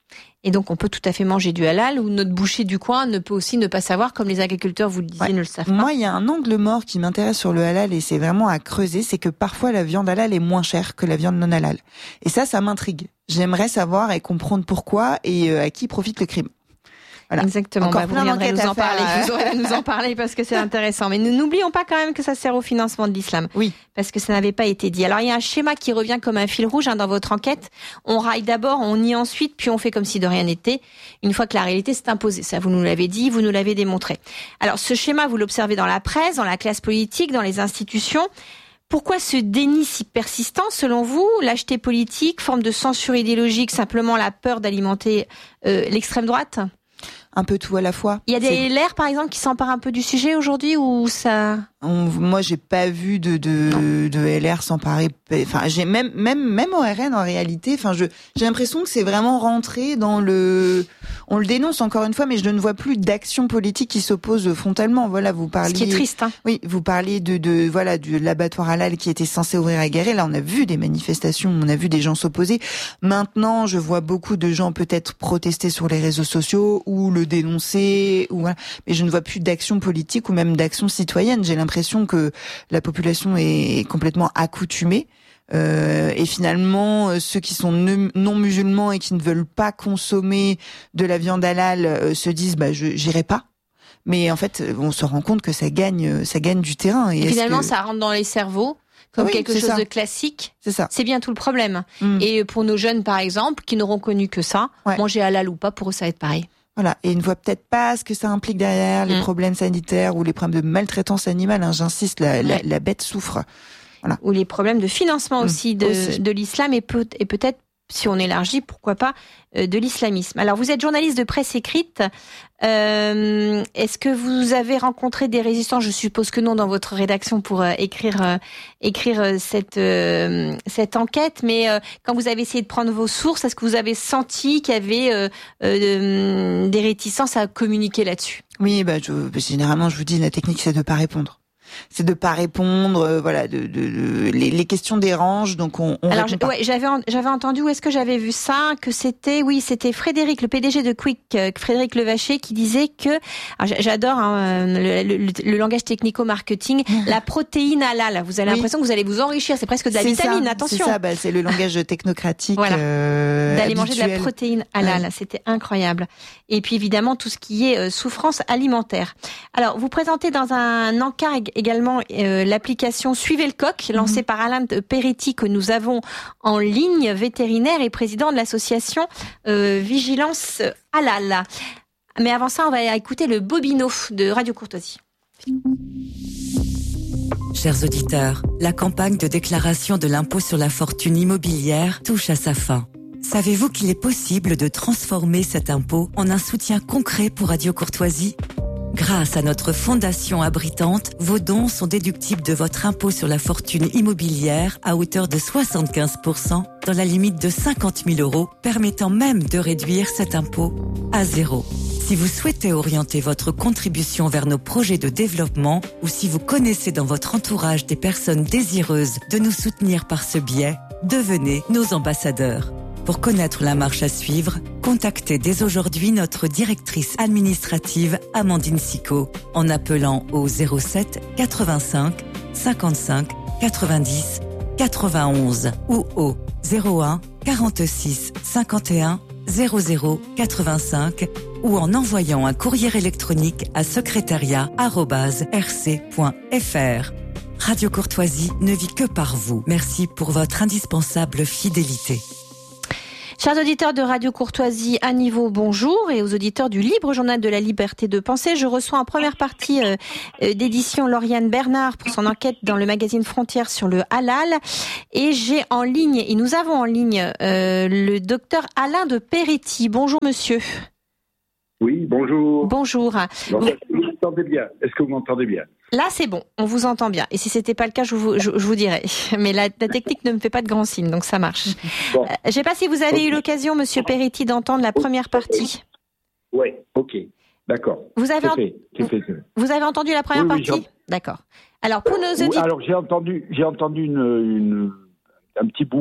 Et donc, on peut tout à fait manger du halal, ou notre boucher du coin ne peut aussi ne pas savoir, comme les agriculteurs, vous le disiez, ouais. ne le savent pas. Moi, il y a un angle mort qui m'intéresse sur le halal, et c'est vraiment à creuser, c'est que parfois la viande halal est moins chère que la viande non halal. Et ça, ça m'intrigue. J'aimerais savoir et comprendre pourquoi et euh, à qui profite le crime. Voilà. Exactement. Bah, vous reviendrez nous en faire, parler. euh... Vous aurez à nous en parler parce que c'est intéressant. Mais nous n'oublions pas quand même que ça sert au financement de l'islam. Oui. Parce que ça n'avait pas été dit. Alors il y a un schéma qui revient comme un fil rouge hein, dans votre enquête. On raille d'abord, on nie ensuite, puis on fait comme si de rien n'était. Une fois que la réalité s'est imposée, ça vous nous l'avez dit, vous nous l'avez démontré. Alors ce schéma, vous l'observez dans la presse, dans la classe politique, dans les institutions. Pourquoi ce déni si persistant, selon vous? Lâcheté politique, forme de censure idéologique, simplement la peur d'alimenter euh, l'extrême droite? Un peu tout à la fois. Il y a des c'est... L R, par exemple, qui s'emparent un peu du sujet aujourd'hui ou ça... On, moi, j'ai pas vu de de, de L R s'emparer. Enfin, j'ai même même même O R N en réalité. Enfin, je j'ai l'impression que c'est vraiment rentré dans le. On le dénonce encore une fois, mais je ne vois plus d'action politique qui s'oppose frontalement. Voilà, vous parliez. Ce qui est triste. Hein. Oui, vous parliez de de voilà de l'abattoir halal qui était censé ouvrir à Guéret. Là, on a vu des manifestations, on a vu des gens s'opposer. Maintenant, je vois beaucoup de gens peut-être protester sur les réseaux sociaux ou le dénoncer ou voilà. Mais je ne vois plus d'action politique ou même d'action citoyenne. J'ai l'impression que la population est complètement accoutumée euh, et finalement ceux qui sont non musulmans et qui ne veulent pas consommer de la viande halal euh, se disent bah je j'irai pas. Mais en fait, on se rend compte que ça gagne ça gagne du terrain et, et finalement que... ça rentre dans les cerveaux comme oui, quelque chose ça. de classique. C'est ça. C'est bien tout le problème. Mm. Et pour nos jeunes par exemple qui n'auront connu que ça, ouais. manger halal ou pas, pour eux ça va être pareil. Voilà, et ils ne voient peut-être pas ce que ça implique derrière, les mmh. problèmes sanitaires ou les problèmes de maltraitance animale. Hein, j'insiste, la, la, la bête souffre. Voilà. Ou les problèmes de financement aussi de, aussi. de l'islam et, peut, et peut-être, si on élargit, pourquoi pas, euh, de l'islamisme. Alors, vous êtes journaliste de presse écrite. Euh, est-ce que vous avez rencontré des résistants? Je suppose que non dans votre rédaction pour euh, écrire euh, écrire euh, cette euh, cette enquête. Mais euh, quand vous avez essayé de prendre vos sources, est-ce que vous avez senti qu'il y avait euh, euh, des réticences à communiquer là-dessus? Oui, bah je, généralement, je vous dis, la technique, c'est de pas répondre. C'est de pas répondre, euh, voilà, de, de, de les, les questions dérangent, donc on. on Alors répond pas. Ouais, j'avais j'avais entendu, où est-ce que j'avais vu ça, que c'était, oui, c'était Frédéric, le P D G de Quick, euh, Frédéric Levaché, qui disait que, alors j'adore hein, le, le, le langage technico-marketing, la protéine halal. Vous avez oui. l'impression que vous allez vous enrichir, c'est presque de la c'est vitamine. Ça, attention. C'est ça, bah, c'est le langage technocratique. Voilà. Euh, D'aller habituel. manger de la protéine halal, ouais. C'était incroyable. Et puis évidemment tout ce qui est euh, souffrance alimentaire. Alors vous présentez dans un encart également. Euh, l'application Suivez le coq, lancée mmh. par Alain Peretti, que nous avons en ligne, vétérinaire et président de l'association euh, Vigilance Halal. Mais avant ça, on va écouter le Bobino de Radio Courtoisie. Chers auditeurs, la campagne de déclaration de l'impôt sur la fortune immobilière touche à sa fin. Savez-vous qu'il est possible de transformer cet impôt en un soutien concret pour Radio Courtoisie ? Grâce à notre fondation abritante, vos dons sont déductibles de votre impôt sur la fortune immobilière à hauteur de soixante-quinze pour cent dans la limite de cinquante mille euros, permettant même de réduire cet impôt à zéro. Si vous souhaitez orienter votre contribution vers nos projets de développement ou si vous connaissez dans votre entourage des personnes désireuses de nous soutenir par ce biais, devenez nos ambassadeurs. Pour connaître la marche à suivre, contactez dès aujourd'hui notre directrice administrative Amandine Sicot en appelant au zéro sept quatre-vingt-cinq cinquante-cinq quatre-vingt-dix quatre-vingt-onze ou au zéro un quarante-six cinquante et un zéro zéro quatre-vingt-cinq ou en envoyant un courrier électronique à secrétariat arobase r c point f r. Radio Courtoisie ne vit que par vous. Merci pour votre indispensable fidélité. Chers auditeurs de Radio Courtoisie, à niveau bonjour, et aux auditeurs du Libre Journal de la Liberté de Penser, je reçois en première partie euh, d'édition Lauriane Bernard pour son enquête dans le magazine Frontières sur le halal, et j'ai en ligne, et nous avons en ligne euh, le docteur Alain de Peretti. Bonjour monsieur. Oui, bonjour. Bonjour. Bon, vous vous m'entendez bien? Est-ce que vous m'entendez bien? Là, c'est bon, on vous entend bien. Et si c'était pas le cas, je vous, je, je vous dirais. Mais la, la technique ne me fait pas de grands signes, donc ça marche. Bon. Euh, je ne sais pas si vous avez okay. eu l'occasion, monsieur Peretti, d'entendre la première partie. Oui, ok, d'accord. Vous avez, en... fait, fait. vous avez entendu la première oui, partie oui, D'accord. Alors, pour nos auditeurs... Alors, j'ai entendu, j'ai entendu une, une, un petit bout.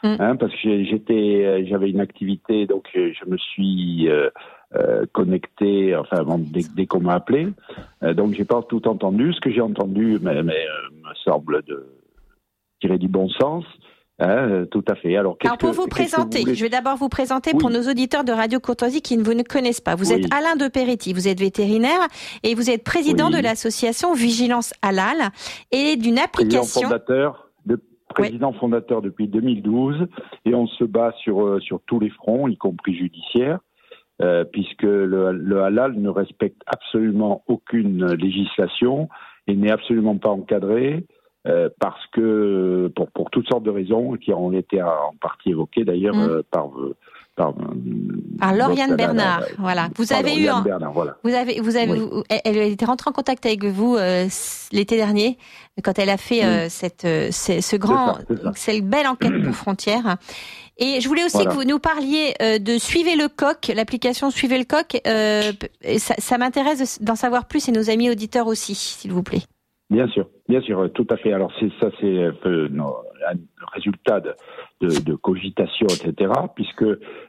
mmh. hein, parce que j'étais, j'avais une activité, donc je me suis euh, euh, connecté, enfin bon, dès, dès qu'on m'a appelé, euh, donc j'ai pas tout entendu. Ce que j'ai entendu, mais, mais euh, me semble de tirer du bon sens. Hein, tout à fait. Alors, Alors pour que, vous présenter, vous voulez... je vais d'abord vous présenter oui. pour nos auditeurs de Radio Courtoisie qui ne vous ne connaissent pas. Vous oui. êtes Alain de Peretti, vous êtes vétérinaire et vous êtes président oui. de l'association Vigilance Halal et d'une application. Président fondateur, de, président oui. fondateur depuis deux mille douze et on se bat sur sur tous les fronts, y compris judiciaire, euh, puisque le, le halal ne respecte absolument aucune législation et n'est absolument pas encadré. Euh, parce que pour pour toutes sortes de raisons qui ont été en partie évoquées d'ailleurs mmh. euh, par par par Lauriane Bernard, la, la, voilà. Vous avez eu un, Bernard, voilà. vous avez vous avez oui. vous, elle était rentrée en contact avec vous euh, l'été dernier quand elle a fait mmh. euh, cette euh, ce, ce grand c'est ça, c'est cette belle enquête pour Frontières. Et je voulais aussi voilà. que vous nous parliez euh, de Suivez le coq, l'application Suivez le coq. Euh, ça, ça m'intéresse d'en savoir plus et nos amis auditeurs aussi, s'il vous plaît. Bien sûr, bien sûr, tout à fait. Alors c'est ça, c'est un peu non, un résultat de, de, de cogitation, et cetera. Puisque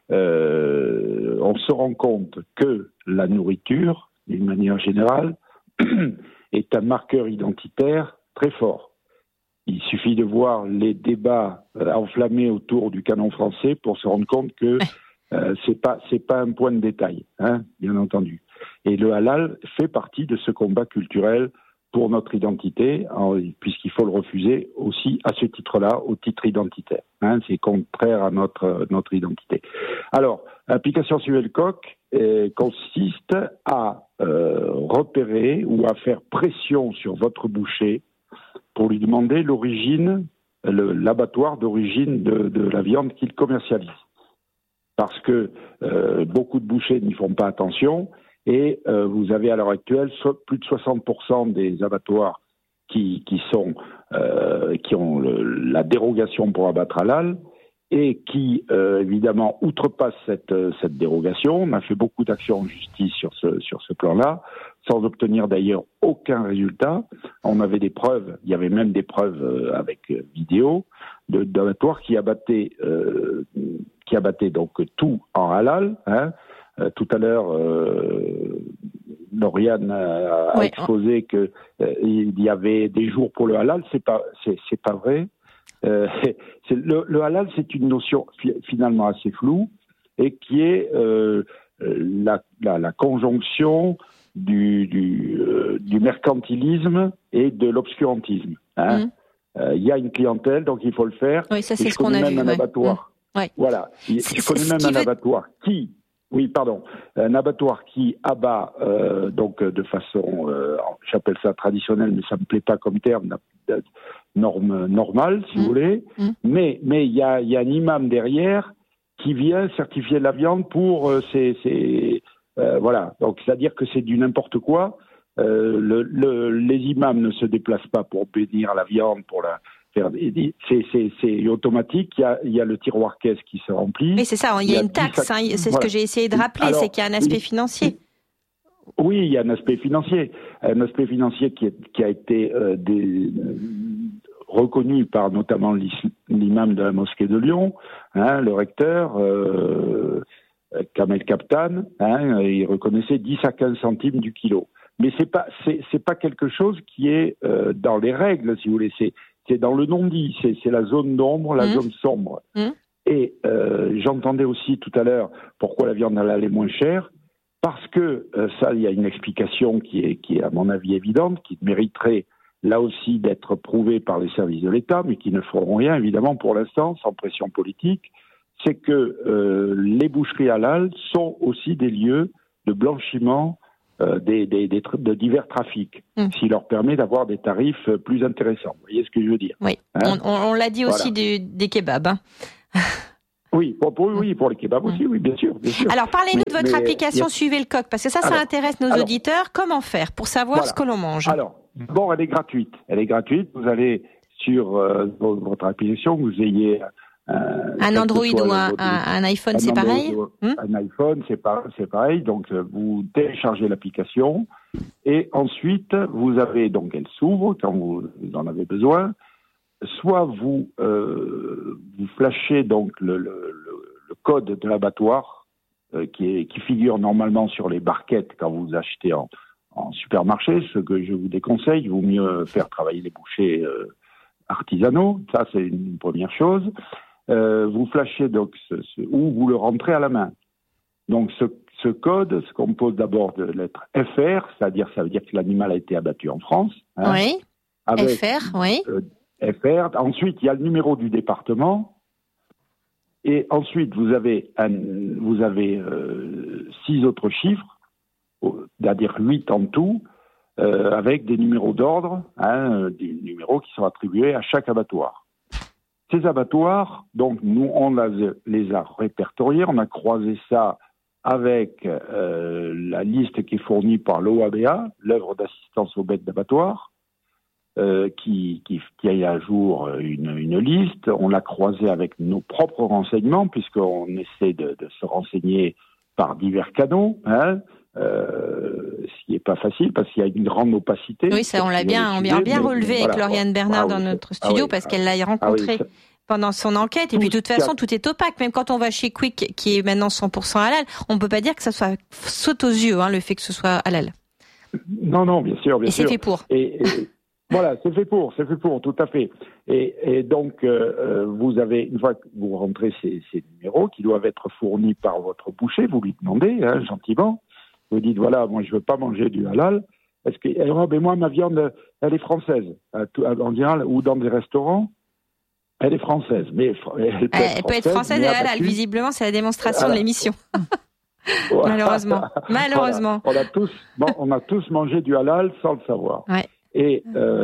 euh, on se rend compte que la nourriture, d'une manière générale, est un marqueur identitaire très fort. Il suffit de voir les débats euh, enflammés autour du canon français pour se rendre compte que euh, c'est pas c'est pas un point de détail, hein, bien entendu. Et le halal fait partie de ce combat culturel pour notre identité, puisqu'il faut le refuser aussi à ce titre-là, au titre identitaire. Hein, c'est contraire à notre notre identité. Alors, l'application Suivez le coq euh, consiste à euh, repérer ou à faire pression sur votre boucher pour lui demander l'origine, le, l'abattoir d'origine de, de la viande qu'il commercialise. Parce que euh, beaucoup de bouchers n'y font pas attention. Et euh, vous avez à l'heure actuelle so- plus de soixante pour cent des abattoirs qui, qui sont euh, qui ont le, la dérogation pour abattre halal et qui euh, évidemment outrepassent cette cette dérogation. On a fait beaucoup d'actions en justice sur ce sur ce plan-là, sans obtenir d'ailleurs aucun résultat. On avait des preuves, il y avait même des preuves euh, avec euh, vidéo de, d'abattoirs qui abattaient euh, qui abattaient donc tout en halal. Hein. Euh, tout à l'heure, euh, Lauriane a, a oui. exposé que euh, il y avait des jours pour le halal. C'est pas, c'est, c'est pas vrai. Euh, c'est, c'est, le, le halal, c'est une notion fi- finalement assez floue et qui est euh, la, la, la conjonction du, du, euh, du mercantilisme et de l'obscurantisme. Hein. Mmh. Euh, il y a une clientèle, donc il faut le faire. Oui, ça c'est et ce qu'on a même vu. Un ouais. abattoir. Mmh. Ouais. Voilà. Je c'est, connais c'est même un veut... abattoir qui. Oui, pardon. Un abattoir qui abat euh, donc de façon, euh, j'appelle ça traditionnelle, mais ça me plaît pas comme terme, norme normale, si mmh. vous voulez. Mmh. Mais mais il y a il y a un imam derrière qui vient certifier la viande pour euh, ces ces euh, voilà. Donc c'est-à-dire que c'est du n'importe quoi. Euh, le, le, les imams ne se déplacent pas pour bénir la viande, pour la C'est, c'est, c'est automatique, il y, a, il y a le tiroir caisse qui se remplit. Oui, c'est ça, il y, il y a, a une taxe, hein, c'est voilà. ce que j'ai essayé de rappeler, Alors, c'est qu'il y a un aspect financier. Oui, il y a un aspect financier, un aspect financier qui, est, qui a été euh, des, euh, reconnu par notamment l'imam de la mosquée de Lyon, hein, le recteur, euh, Kamel Kaptan, hein, il reconnaissait dix à quinze centimes du kilo. Mais c'est pas, c'est, c'est pas quelque chose qui est euh, dans les règles, si vous voulez, c'est C'est dans le non-dit, c'est, c'est la zone d'ombre, la mmh. zone sombre. Mmh. Et euh, j'entendais aussi tout à l'heure pourquoi la viande halal est moins chère, parce que euh, ça, il y a une explication qui est, qui est à mon avis évidente, qui mériterait là aussi d'être prouvée par les services de l'État, mais qui ne feront rien évidemment pour l'instant, sans pression politique, c'est que euh, les boucheries halal sont aussi des lieux de blanchiment Euh, des, des, des, de divers trafics, mmh. ce qui leur permet d'avoir des tarifs plus intéressants. Vous voyez ce que je veux dire? Oui, hein on, on l'a dit voilà. aussi du, des kebabs. Hein. Oui, pour, pour, oui, pour les kebabs aussi, mmh. oui, bien sûr, bien sûr. Alors, parlez-nous mais, de votre mais, application a... Suivez le coq, parce que ça, alors, ça intéresse nos alors, auditeurs. Comment faire pour savoir voilà. ce que l'on mange? Alors, bon, elle est gratuite. Elle est gratuite. Vous allez sur euh, votre application, vous ayez... Euh, un Android ou un, un, un iPhone, un c'est Android pareil ou, Un hmm iPhone, c'est, pas, c'est pareil. Donc, vous téléchargez l'application et ensuite, vous avez, donc elle s'ouvre quand vous en avez besoin. soit vous euh, vous flashez donc le, le, le code de l'abattoir euh, qui, est, qui figure normalement sur les barquettes quand vous achetez en, en supermarché, ce que je vous déconseille. Il vaut mieux faire travailler les bouchers euh, artisanaux. Ça, c'est une première chose. Euh, vous flashez donc ce, ce, ou vous le rentrez à la main. Donc ce, ce code se compose d'abord de lettres F R, c'est-à-dire ça veut dire que l'animal a été abattu en France. Hein, oui. Avec, F R, oui. Euh, F R. Ensuite, il y a le numéro du département. Et ensuite, vous avez, un, vous avez euh, six autres chiffres, c'est-à-dire huit en tout, euh, avec des numéros d'ordre, hein, des numéros qui sont attribués à chaque abattoir. Ces abattoirs, donc nous, on les a répertoriés, on a croisé ça avec euh, la liste qui est fournie par l'O A B A, l'œuvre d'assistance aux bêtes d'abattoir, euh, qui, qui, qui a à jour une, une liste. On l'a croisé avec nos propres renseignements, puisqu'on essaie de, de se renseigner par divers canaux, hein, euh, ce qui n'est pas facile, parce qu'il y a une grande opacité. Oui, ça, on l'a bien, on bien, bien relevé avec voilà. Lauriane Bernard ah, dans oui, notre studio, ah, oui, parce qu'elle l'a rencontré. Ah, oui, pendant son enquête, et puis de toute façon, tout est opaque. Même quand on va chez Quick, qui est maintenant cent pour cent halal, on ne peut pas dire que ça soit saute aux yeux, hein, le fait que ce soit halal. Non, non, bien sûr, bien et sûr. Et c'est fait pour. Et, et, voilà, c'est fait pour, c'est fait pour, tout à fait. Et, et donc, euh, vous avez, une fois que vous rentrez ces, ces numéros, qui doivent être fournis par votre boucher, vous lui demandez, hein, gentiment, vous dites, voilà, moi je veux pas manger du halal, parce que, eh, Rob, et moi, ma viande, elle est française, en général, ou dans des restaurants. Elle est française, mais elle peut, elle être, peut française, être française et halal. Visiblement, c'est la démonstration ah, de l'émission. Voilà. Malheureusement, malheureusement. Voilà. On a tous, bon, on a tous mangé du halal sans le savoir. Ouais. Et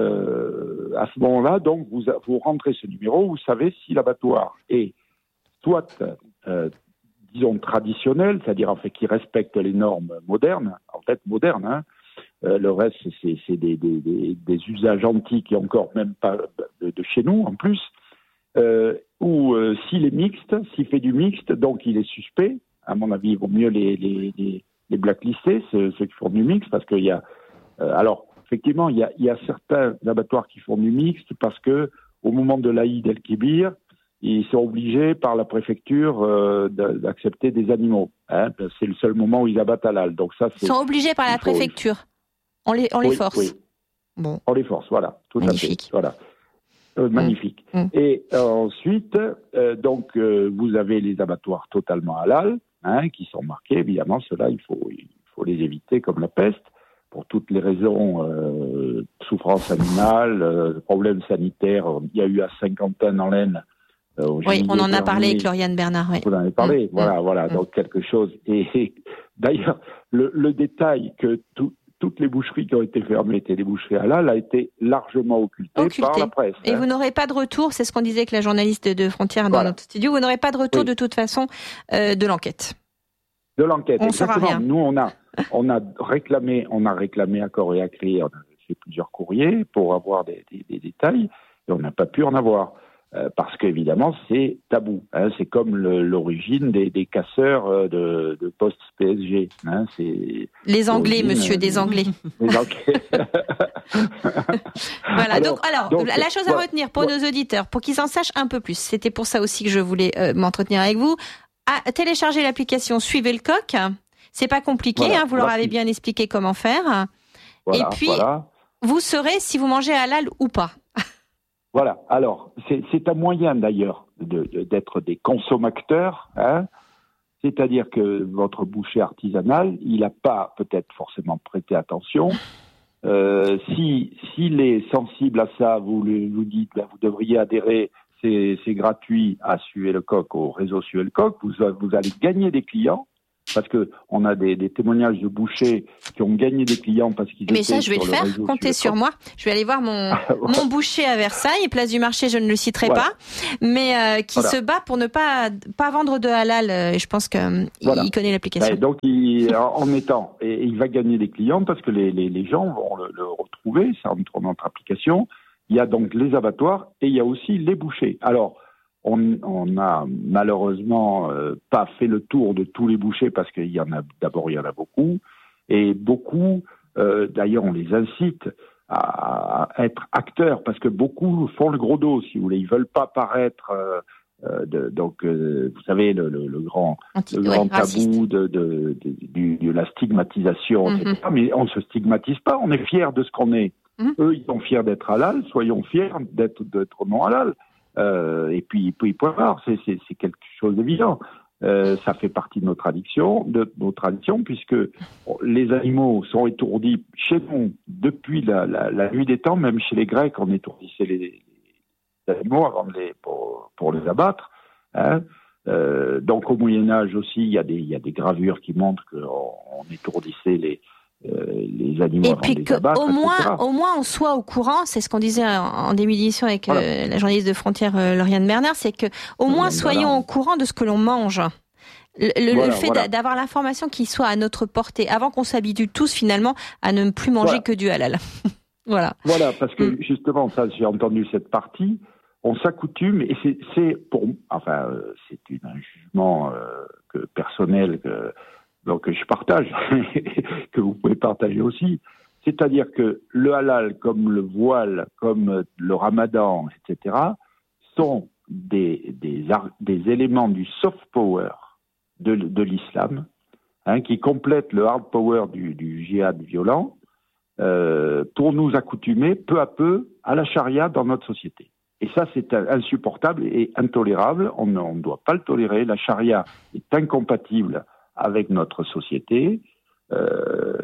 euh, à ce moment-là, donc, vous, vous rentrez ce numéro, vous savez si l'abattoir est soit, euh, disons, traditionnel, c'est-à-dire en fait qui respecte les normes modernes, en fait modernes. Hein. Euh, le reste, c'est, c'est des, des, des, des usages antiques et encore même pas de, de chez nous en plus. Euh, ou euh, s'il est mixte, s'il fait du mixte, donc il est suspect. À mon avis, il vaut mieux les, les, les, les blacklister, ceux, ceux qui font du mixte, parce qu'il y a... Euh, alors, effectivement, il y a, il y a certains abattoirs qui font du mixte parce que au moment de l'Aïd el-Kibir, ils sont obligés par la préfecture euh, d'accepter des animaux. Hein, c'est le seul moment où ils abattent halal. Donc ça, c'est, ils sont obligés par la préfecture. Faut... On les, on les oui, force. Oui. Bon. On les force, voilà, tout magnifique. à fait. Voilà. Euh, magnifique. Mmh. Et euh, ensuite, euh, donc, euh, vous avez les abattoirs totalement halal, hein, qui sont marqués. Évidemment, ceux-là, il faut, il faut les éviter comme la peste, pour toutes les raisons, euh, souffrance animale, euh, problèmes sanitaires. Il y a eu à Saint-Quentin dans l'Aisne. Euh, oui, on en a dernier. parlé avec Lauriane Bernard. Oui. Vous en avez parlé, mmh. voilà, mmh. voilà. mmh. Donc quelque chose. Et, et d'ailleurs, le, le détail que tout toutes les boucheries qui ont été fermées étaient des boucheries halal a été largement occulté, occulté. par la presse. Et hein. vous n'aurez pas de retour, c'est ce qu'on disait avec la journaliste de Frontières dans voilà. notre studio, vous n'aurez pas de retour oui. de toute façon euh, de l'enquête. De l'enquête, on exactement. Rien. Nous, on a, on a réclamé, on a réclamé à corps et à cri, on a fait plusieurs courriers pour avoir des, des, des détails, et on n'a pas pu en avoir. Euh, parce qu'évidemment, c'est tabou. Hein, c'est comme le, l'origine des, des casseurs de, de poste P S G. Hein, c'est les Anglais, monsieur, des Anglais. Les Anglais. Voilà. Alors, donc, alors, donc, la chose à ouais, retenir pour ouais. nos auditeurs, pour qu'ils en sachent un peu plus, c'était pour ça aussi que je voulais euh, m'entretenir avec vous. À télécharger l'application Suivez le coq. C'est pas compliqué. Voilà, hein, vous leur avez bien expliqué comment faire. Voilà, et puis, voilà. vous saurez si vous mangez halal ou pas. Voilà. Alors, c'est, c'est un moyen d'ailleurs de, de, d'être des consommateurs, hein. C'est-à-dire que votre boucher artisanal, il n'a pas peut-être forcément prêté attention. Euh, si s'il est sensible à ça, vous le, vous dites, ben, vous devriez adhérer, c'est, c'est gratuit à Suivez le coq, au réseau Suivez le coq. Vous, vous allez gagner des clients. Parce que on a des, des témoignages de bouchers qui ont gagné des clients parce qu'ils étaient sur le réseau. Mais ça, je vais le faire. Comptez sur moi. Je vais aller voir mon mon boucher à Versailles, place du Marché. Je ne le citerai voilà. pas, mais euh, qui voilà. se bat pour ne pas pas vendre de halal. Et je pense que euh, voilà. il connaît l'application. Ben, donc, il, en mettant, et il va gagner des clients parce que les les, les gens vont le, le retrouver. Ça entre dans notre application. Il y a donc les abattoirs et il y a aussi les bouchers. Alors. On, on a malheureusement euh, pas fait le tour de tous les bouchers parce qu'il y en a d'abord il y en a beaucoup et beaucoup euh, d'ailleurs on les incite à, à être acteurs, parce que beaucoup font le gros dos, si vous voulez. Ils veulent pas paraître. Euh, euh, de, donc, euh, vous savez, le, le, le grand, Anti- le grand ouais, tabou de, de, de, de, de la stigmatisation, mm-hmm. et cetera. Mais on se stigmatise pas. On est fiers de ce qu'on est. Mm-hmm. Eux, ils sont fiers d'être halal. Soyons fiers d'être, d'être non halal. Euh, et puis, puis point barre. C'est, c'est, c'est quelque chose d'évident. Euh, ça fait partie de nos traditions, de nos traditions, puisque les animaux sont étourdis chez nous depuis la, la, la nuit des temps. Même chez les Grecs, on étourdissait les, les animaux avant de les, pour, pour les abattre. Hein. Euh, donc au Moyen Âge aussi, il y a des, il y a des gravures qui montrent qu'on on étourdissait les Euh, les animaux et puis qu'au moins, au moins on soit au courant, c'est ce qu'on disait en, en début d'émission avec voilà. euh, la journaliste de Frontières euh, Lauriane Bernard, c'est que au moins soyons Bernard. au courant de ce que l'on mange. Le, le, voilà, le fait voilà. d'avoir l'information qui soit à notre portée, avant qu'on s'habitue tous finalement à ne plus manger voilà. que du halal. voilà. Voilà, parce que mm. justement, ça, j'ai entendu cette partie. On s'accoutume et c'est, c'est pour, enfin, euh, c'est une, un jugement euh, que personnel que. Donc je partage, que vous pouvez partager aussi. C'est-à-dire que le halal, comme le voile, comme le ramadan, et cetera, sont des, des, des éléments du soft power de, de l'islam, hein, qui complètent le hard power du, du djihad violent, euh, pour nous accoutumer peu à peu à la charia dans notre société. Et ça, c'est insupportable et intolérable. On ne doit pas le tolérer. La charia est incompatible avec notre société, euh,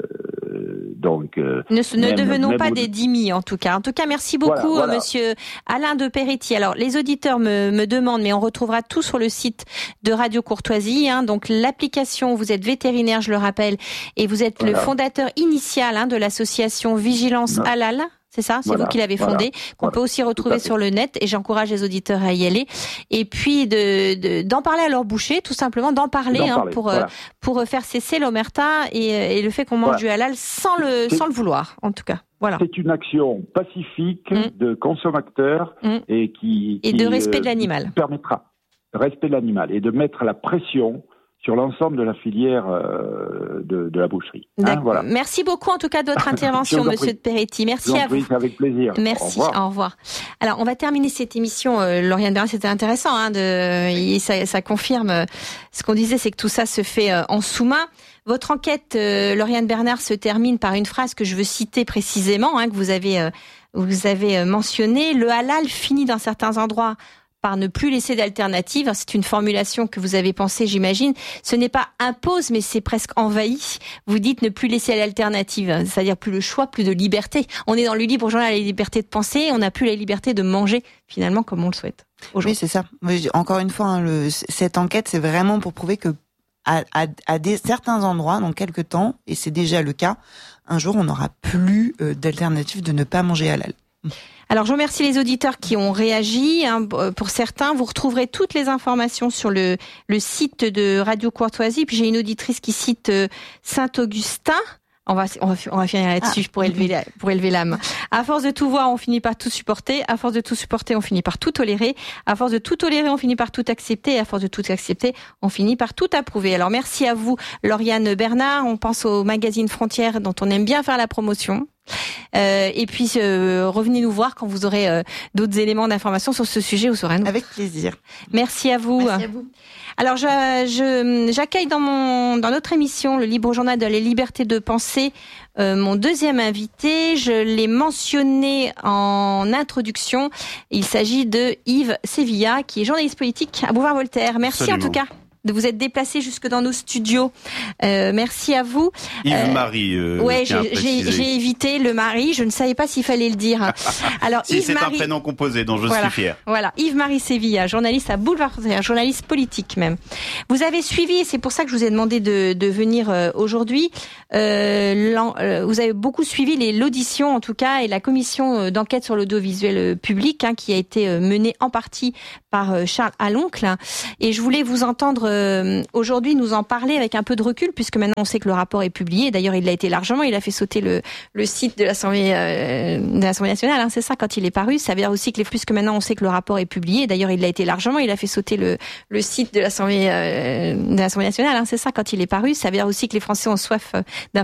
donc euh, ne, ne même, devenons même pas au... des dhimmis en tout cas. En tout cas, merci beaucoup, voilà, voilà. Monsieur Alain de Peretti. Alors, les auditeurs me, me demandent, mais on retrouvera tout sur le site de Radio Courtoisie. Hein, donc, l'application. Vous êtes vétérinaire, je le rappelle, et vous êtes voilà. le fondateur initial hein, de l'association Vigilance non. Halal. C'est ça, c'est voilà, vous qui l'avez fondé, voilà, qu'on voilà, peut aussi retrouver sur le net, et j'encourage les auditeurs à y aller. Et puis de, de d'en parler à leur boucher, tout simplement d'en parler, d'en hein, parler pour voilà. pour faire cesser l'omerta et, et le fait qu'on mange voilà. du halal sans le c'est, sans le vouloir, en tout cas. Voilà. C'est une action pacifique mmh. de consommateurs mmh. et qui et qui, de respect euh, de l'animal. Permettra respect de l'animal et de mettre la pression sur l'ensemble de la filière euh, de, de la boucherie. Hein, voilà. Merci beaucoup en tout cas de votre intervention, Monsieur de Peretti. Merci à vous. Avec plaisir. Merci. Au revoir. Au revoir. Alors on va terminer cette émission. Euh, Lauriane Bernard, c'était intéressant. Hein, de, ça, ça confirme euh, ce qu'on disait, c'est que tout ça se fait euh, en sous-main. Votre enquête, euh, Lauriane Bernard, se termine par une phrase que je veux citer précisément, hein, que vous avez euh, vous avez mentionnée. Le halal finit dans certains endroits par ne plus laisser d'alternative. C'est une formulation que vous avez pensée, j'imagine. Ce n'est pas impose, mais c'est presque envahi. Vous dites ne plus laisser l'alternative, c'est-à-dire plus le choix, plus de liberté. On est dans le libre journal, la liberté de penser, on n'a plus la liberté de manger, finalement, comme on le souhaite. Oui, c'est ça. Encore une fois, hein, le, cette enquête, c'est vraiment pour prouver que à, à, à des, certains endroits, dans quelques temps, et c'est déjà le cas, un jour, on n'aura plus euh, d'alternative de ne pas manger halal. Alors, je remercie les auditeurs qui ont réagi. Hein, pour certains, vous retrouverez toutes les informations sur le, le site de Radio Courtoisie. Puis j'ai une auditrice qui cite euh, Saint-Augustin. On va, on va, on va finir là-dessus ah. pour élever, la, pour élever l'âme. À force de tout voir, on finit par tout supporter. À force de tout supporter, on finit par tout tolérer. À force de tout tolérer, on finit par tout accepter. Et à force de tout accepter, on finit par tout approuver. Alors, merci à vous, Lauriane Bernard. On pense au magazine Frontières, dont on aime bien faire la promotion. Euh, et puis euh, revenez nous voir quand vous aurez euh, d'autres éléments d'information sur ce sujet. Vous saurez nous. Avec plaisir. Merci à vous. Merci à vous. Alors je, je j'accueille dans mon dans notre émission le Libre Journal de la liberté de penser euh, mon deuxième invité. Je l'ai mentionné en introduction. Il s'agit de Yves Sévilla, qui est journaliste politique à Boulevard-Voltaire. Merci Absolument. En tout cas de vous être déplacé jusque dans nos studios. Euh, merci à vous. Yves-Marie. Euh, ouais, j'ai, j'ai, j'ai évité le Marie. Je ne savais pas s'il fallait le dire. Alors, si, c'est un prénom composé dont je voilà, suis fier. Voilà, Yves-Marie Sévilla, journaliste à Boulevard, journaliste politique même. Vous avez suivi, et c'est pour ça que je vous ai demandé de, de venir euh, aujourd'hui. Euh, euh, vous avez beaucoup suivi les, l'audition, en tout cas, et la commission d'enquête sur l'audiovisuel public, hein, qui a été euh, menée en partie par euh, Charles Aloncle. Et je voulais vous entendre euh, aujourd'hui nous en parler avec un peu de recul, puisque maintenant on sait que le rapport est publié. D'ailleurs, il l'a été largement. Il a fait sauter le, le site de l'Assemblée, euh, de l'Assemblée nationale. Hein, c'est ça, quand il est paru. Ça veut dire aussi que les plus que maintenant on sait que le rapport est publié. D'ailleurs, il l'a été largement. Il a fait sauter le, le site de l'Assemblée, euh, de l'Assemblée nationale. Hein, c'est ça, quand il est paru. Ça veut dire aussi que les Français ont soif